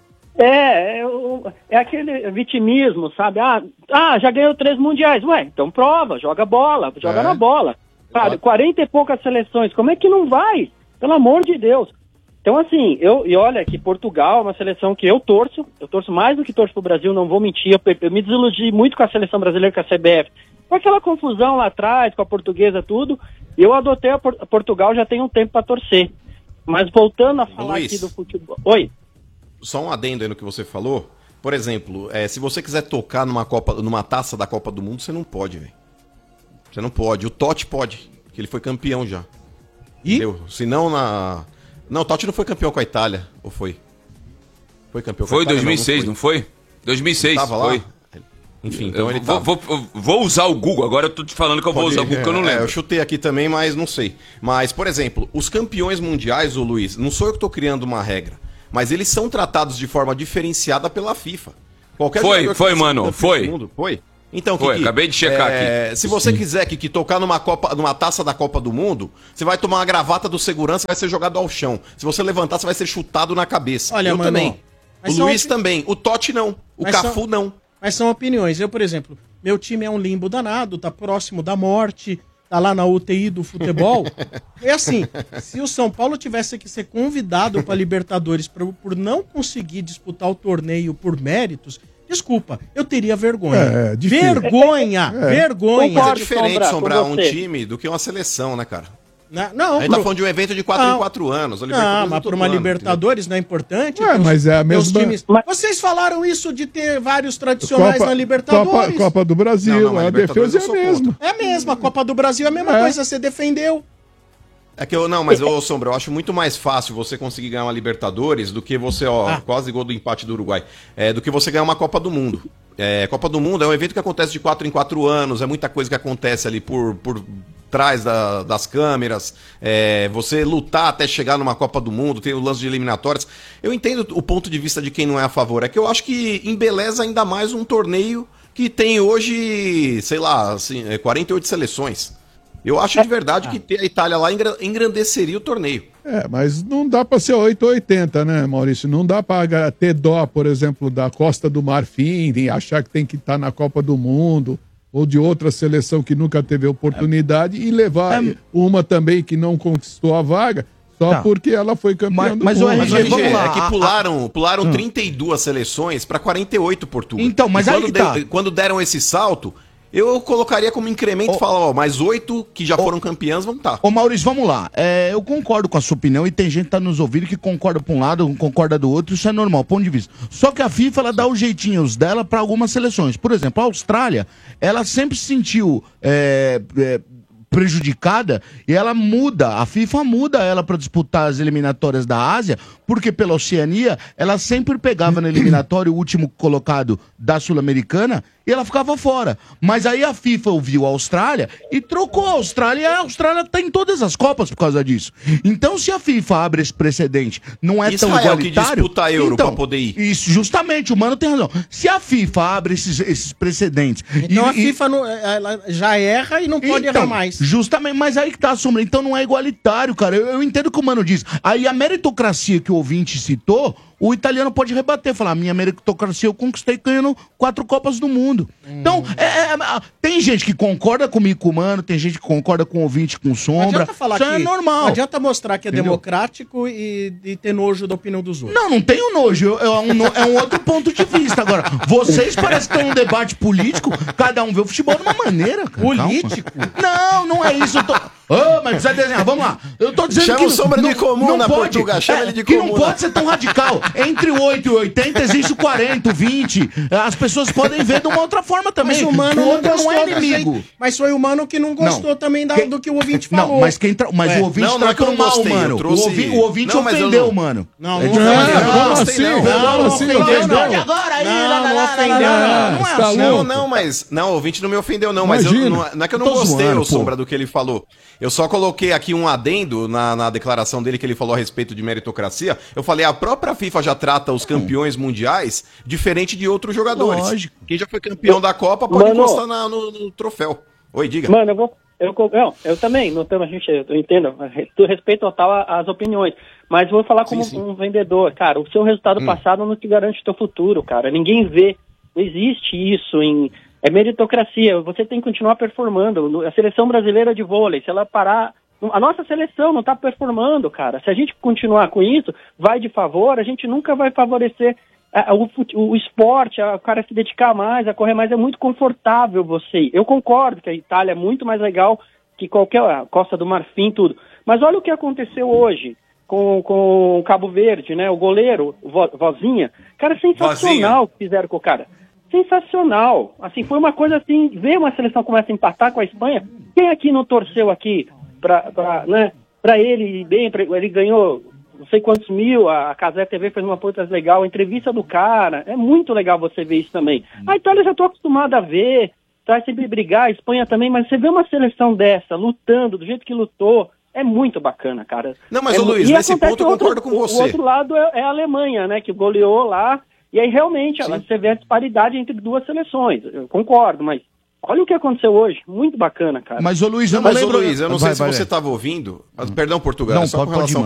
N: É, é, o- é aquele vitimismo, sabe? Ah, ah, já ganhou três mundiais. Ué, então prova, joga bola, joga
H: É.
N: na bola. Cara,
H: Exato.
N: quarenta e poucas seleções, como é que não vai? Pelo amor de Deus. Então, assim, eu, e olha que Portugal é uma seleção que eu torço, eu torço mais do que torço pro Brasil, não vou mentir, eu, eu me desiludi muito com a seleção brasileira, com a C B F, Com aquela confusão lá atrás, com a portuguesa, tudo, eu adotei a, Por- a Portugal já tem um tempo para torcer. Mas voltando a falar
A: Luiz.
N: aqui do futebol... Oi?
A: Só um adendo aí no que você falou. Por exemplo, é, se você quiser tocar numa, Copa, numa taça da Copa do Mundo, você não pode, velho. Você não pode. O Totti pode, que ele foi campeão já.
D: E?
A: Entendeu? Se não na... Não, o Totti não foi campeão com a Itália, ou foi? Foi campeão com a
C: Foi
A: Itália?
C: dois mil e seis, não foi? dois mil e seis,
A: Tava lá?
C: foi.
A: Enfim, então
C: Eu
A: ele
C: vou,
A: tá...
C: vou, vou usar o Google, agora eu tô te falando que eu vou
A: Pode-
C: usar o Google, que eu não
A: é,
C: lembro.
A: eu chutei aqui também, mas não sei. Mas, por exemplo, os campeões mundiais, ô Luiz, não sou eu que tô criando uma regra, mas eles são tratados de forma diferenciada pela FIFA. Qualquer
C: Foi,
A: jogador que
C: foi,
A: seja
C: mano,
A: campeão
C: foi.
A: do mundo, foi? Então,
C: Foi,
A: Kiki,
C: acabei de checar
A: é,
C: aqui.
A: Se você quiser, Kiki, tocar numa, Copa, numa taça da Copa do Mundo, você vai tomar uma gravata do segurança e vai ser jogado ao chão. Se você levantar, você vai ser chutado na cabeça.
D: Olha,
A: eu
D: mano,
A: também.
D: ó,
A: O
D: mas são
A: Luiz
D: opi-
A: também. O Totti não. O
D: Mas
A: Cafu
D: são-
A: não.
D: Mas são opiniões. Eu, por exemplo, meu time é um limbo danado, tá próximo da morte, tá lá na U T I do futebol. É assim, se o São Paulo tivesse que ser convidado para Libertadores pra, por não conseguir disputar o torneio por méritos, desculpa, eu teria vergonha.
F: É, difícil.
D: vergonha,
F: É.
D: vergonha.
A: Mas é diferente
N: Sombra, com
A: sombrar um
N: você.
A: time do que uma seleção, né, cara?
D: Na- Não,
A: A gente
D: pro-
A: tá falando de um evento de quatro
D: Não.
A: em quatro anos. A
D: Não,
A: Libertadores
D: mas
A: é todo
D: para uma
A: ano,
D: Libertadores não é importante?
F: Ué,
D: Ter os-
F: mas é a
D: ter os
F: mesma-
D: times- Vocês falaram isso de ter vários tradicionais
F: Copa,
D: na Libertadores.
F: Copa, Copa do Brasil,
A: Não, não, mas
F: a
A: Libertadores
F: defesa é
A: eu
F: a
A: sou
F: mesma.
D: É a mesma, a Copa do Brasil é a mesma
F: É.
D: coisa, você defendeu.
A: É que eu, não, mas ô Sombra, eu acho muito mais fácil você conseguir ganhar uma Libertadores do que você, ó,
D: Ah.
A: quase gol do empate do Uruguai, é, do que você ganhar uma Copa do Mundo. É, Copa do Mundo é um evento que acontece de quatro em quatro anos, é muita coisa que acontece ali por, por trás da- das câmeras, é, você lutar até chegar numa Copa do Mundo, tem o lance de eliminatórias. Eu entendo o ponto de vista de quem não é a favor, é que eu acho que embeleza ainda mais um torneio que tem hoje, sei lá, assim, é, quarenta e oito seleções. Eu acho de verdade que ter a Itália lá engra- engrandeceria o torneio.
F: É, mas não dá para ser oito ou oitenta, né, Maurício? Não dá para ter dó, por exemplo, da Costa do Marfim e achar que tem que estar na Copa do Mundo ou de outra seleção que nunca teve oportunidade e levar uma também que não conquistou a vaga só
B: Tá.
F: porque ela foi campeã
B: Mas-
F: do
B: mas o
F: mundo.
B: R G,
A: Mas, R G,
B: vamos lá.
A: é que
B: A-
A: pularam, pularam
B: Hum.
A: trinta e duas seleções para quarenta e oito Portugal.
B: Então, mas
A: E
B: aí
A: quando,
B: que tá.
A: deu- quando deram esse salto, eu colocaria como incremento e falar, ó, mais oito que já foram campeãs vão estar.
B: Ô Maurício, vamos lá. É, eu concordo com a sua opinião e tem gente que tá nos ouvindo que concorda pra um lado, concorda do outro, isso é normal, ponto de vista. Só que a FIFA, ela dá os jeitinhos dela pra algumas seleções. Por exemplo, a Austrália, ela sempre se sentiu é, é, prejudicada e ela muda, a FIFA muda ela pra disputar as eliminatórias da Ásia, porque pela Oceania, ela sempre pegava no eliminatório o último colocado da Sul-Americana e ela ficava fora. Mas aí a FIFA ouviu a Austrália e trocou a Austrália e a Austrália tá em todas as Copas por causa disso. Então, se a FIFA abre esse precedente, não é tão
A: Israel que
B: igualitário...
A: disputa a Euro
B: então,
A: pra poder ir.
B: Isso, justamente, o Mano tem razão. Se a FIFA abre esses, esses precedentes...
D: Então
B: e-
D: a
B: e-
D: FIFA não- ela já erra e não pode
B: então,
D: errar mais.
B: Justamente, mas aí que tá, Sombra. Então não é igualitário, cara. Eu, eu entendo o que o Mano diz. Aí a meritocracia que o ouvinte citou, o italiano pode rebater, falar, minha meritocracia eu conquistei ganhando quatro Copas do Mundo. Então, é, é, é, tem gente que concorda comigo com o Mano, tem gente que concorda com o ouvinte, com
D: Não
B: Sombra.
D: adianta falar
B: Isso
D: que,
B: é normal.
D: Não adianta mostrar que é
B: Entendeu?
D: democrático e, e ter nojo da opinião dos outros.
B: Não, não tenho nojo. eu- eu- É um, no- é um outro ponto de vista. Agora, vocês parecem que estão num debate político, cada um vê o futebol de uma maneira, cara.
D: Político?
B: Calma. Não, não é isso. Eu tô... Ô, mas precisa desenhar, vamos lá. Eu tô dizendo
A: Chama
B: que
A: o Sombra de comuna,
B: pode,
A: Portugal, chama
B: é,
A: ele de
B: que não
A: comuna.
B: pode ser tão radical. Entre o oito e o oitenta existe o quarenta, o vinte. As pessoas podem ver de uma outra forma também.
D: Mas o Mano
B: O
D: não
B: outro
D: gostou
B: não é
D: do
B: inimigo.
D: jeito- Mas foi o Mano que não gostou
B: Não.
D: também da-
B: Quem-
D: do que o ouvinte falou.
B: Não, mas, quem tra... mas
D: Ué,
B: o ouvinte
A: não, não é que eu
B: tratou
A: não
B: mal,
A: gostei, eu
B: mano.
A: trouxe-
B: O, ouvi... o ouvinte
A: Não, mas eu
B: ofendeu,
A: não-
B: mano.
D: Não,
B: É
D: não,
B: diferente.
D: não,
F: como
A: não,
F: assim?
A: não,
F: Como
D: não,
F: assim?
D: não,
F: Ofendeu?
D: não,
B: agora aí,
D: Não,
B: lá, lá,
D: não
B: lá,
D: ofendeu,
B: lá, lá,
D: não.
B: não. Não é
F: Tá
B: assim.
A: Não,
F: louco.
A: não, mas. Não, o ouvinte não me ofendeu, não. Mas eu,
F: Imagina.
A: não, não é que eu não
B: Eu tô
A: gostei,
B: zoando,
A: ô Sombra,
B: pô.
A: do que ele falou. Eu só coloquei aqui um adendo na, na declaração dele que ele falou a respeito de meritocracia. Eu falei, a própria FIFA já trata os campeões mundiais diferente de outros jogadores.
B: Lógico.
A: Quem já foi campeão da Copa pode
N: Mano.
A: encostar na- no, no troféu. Oi, diga.
N: Mano, eu vou. Eu, não, eu também, não tamo, a gente, eu entendo, eu respeito total a- as opiniões, mas vou falar como
A: Sim, sim.
N: um vendedor, cara, o seu resultado
A: Hum.
N: passado não te garante o teu futuro, cara, ninguém vê, não existe isso em, é meritocracia, você tem que continuar performando, No- a seleção brasileira de vôlei, se ela parar, a nossa seleção não tá performando, cara, se a gente continuar com isso, vai de favor, a gente nunca vai favorecer a, o, fute- o esporte, a, o cara se dedicar mais, a correr mais, é muito confortável você ir. Eu concordo que a Itália é muito mais legal que qualquer a Costa do Marfim, tudo. Mas olha o que aconteceu hoje com, com o Cabo Verde, né? O goleiro, o Vo, Vozinha. Cara, sensacional o que fizeram com o cara. Sensacional. Assim, foi uma coisa assim, ver uma seleção começa a empatar com a Espanha. Quem aqui não torceu aqui pra, pra, né, pra ele ir bem? Pra, ele ganhou não sei quantos mil, a Casé T V fez uma coisa legal, a entrevista do cara. É muito legal você ver isso também. A Itália já tô acostumada a ver, vai sempre brigar, a Espanha também, mas você vê uma seleção dessa, lutando do jeito que lutou, é muito bacana, cara.
A: Não, mas,
N: é,
A: ô, Luiz,
N: e
A: nesse
N: acontece
A: ponto eu
N: outro-
A: concordo com
N: o-
A: você.
N: O outro lado é, é a Alemanha, né, que goleou lá, e aí realmente ela, você vê a disparidade entre duas seleções. Eu concordo, mas olha o que aconteceu hoje, muito bacana, cara.
B: Mas, ô Luiz, eu
A: Não,
B: não
A: mas, ô,
B: lembro...
A: Luiz, eu não
B: Vai,
A: sei se
B: vai,
A: você
B: vai.
A: estava ouvindo. Perdão, Portugal,
B: Não,
A: é só
B: pode-
A: com
B: pode ir,
A: relação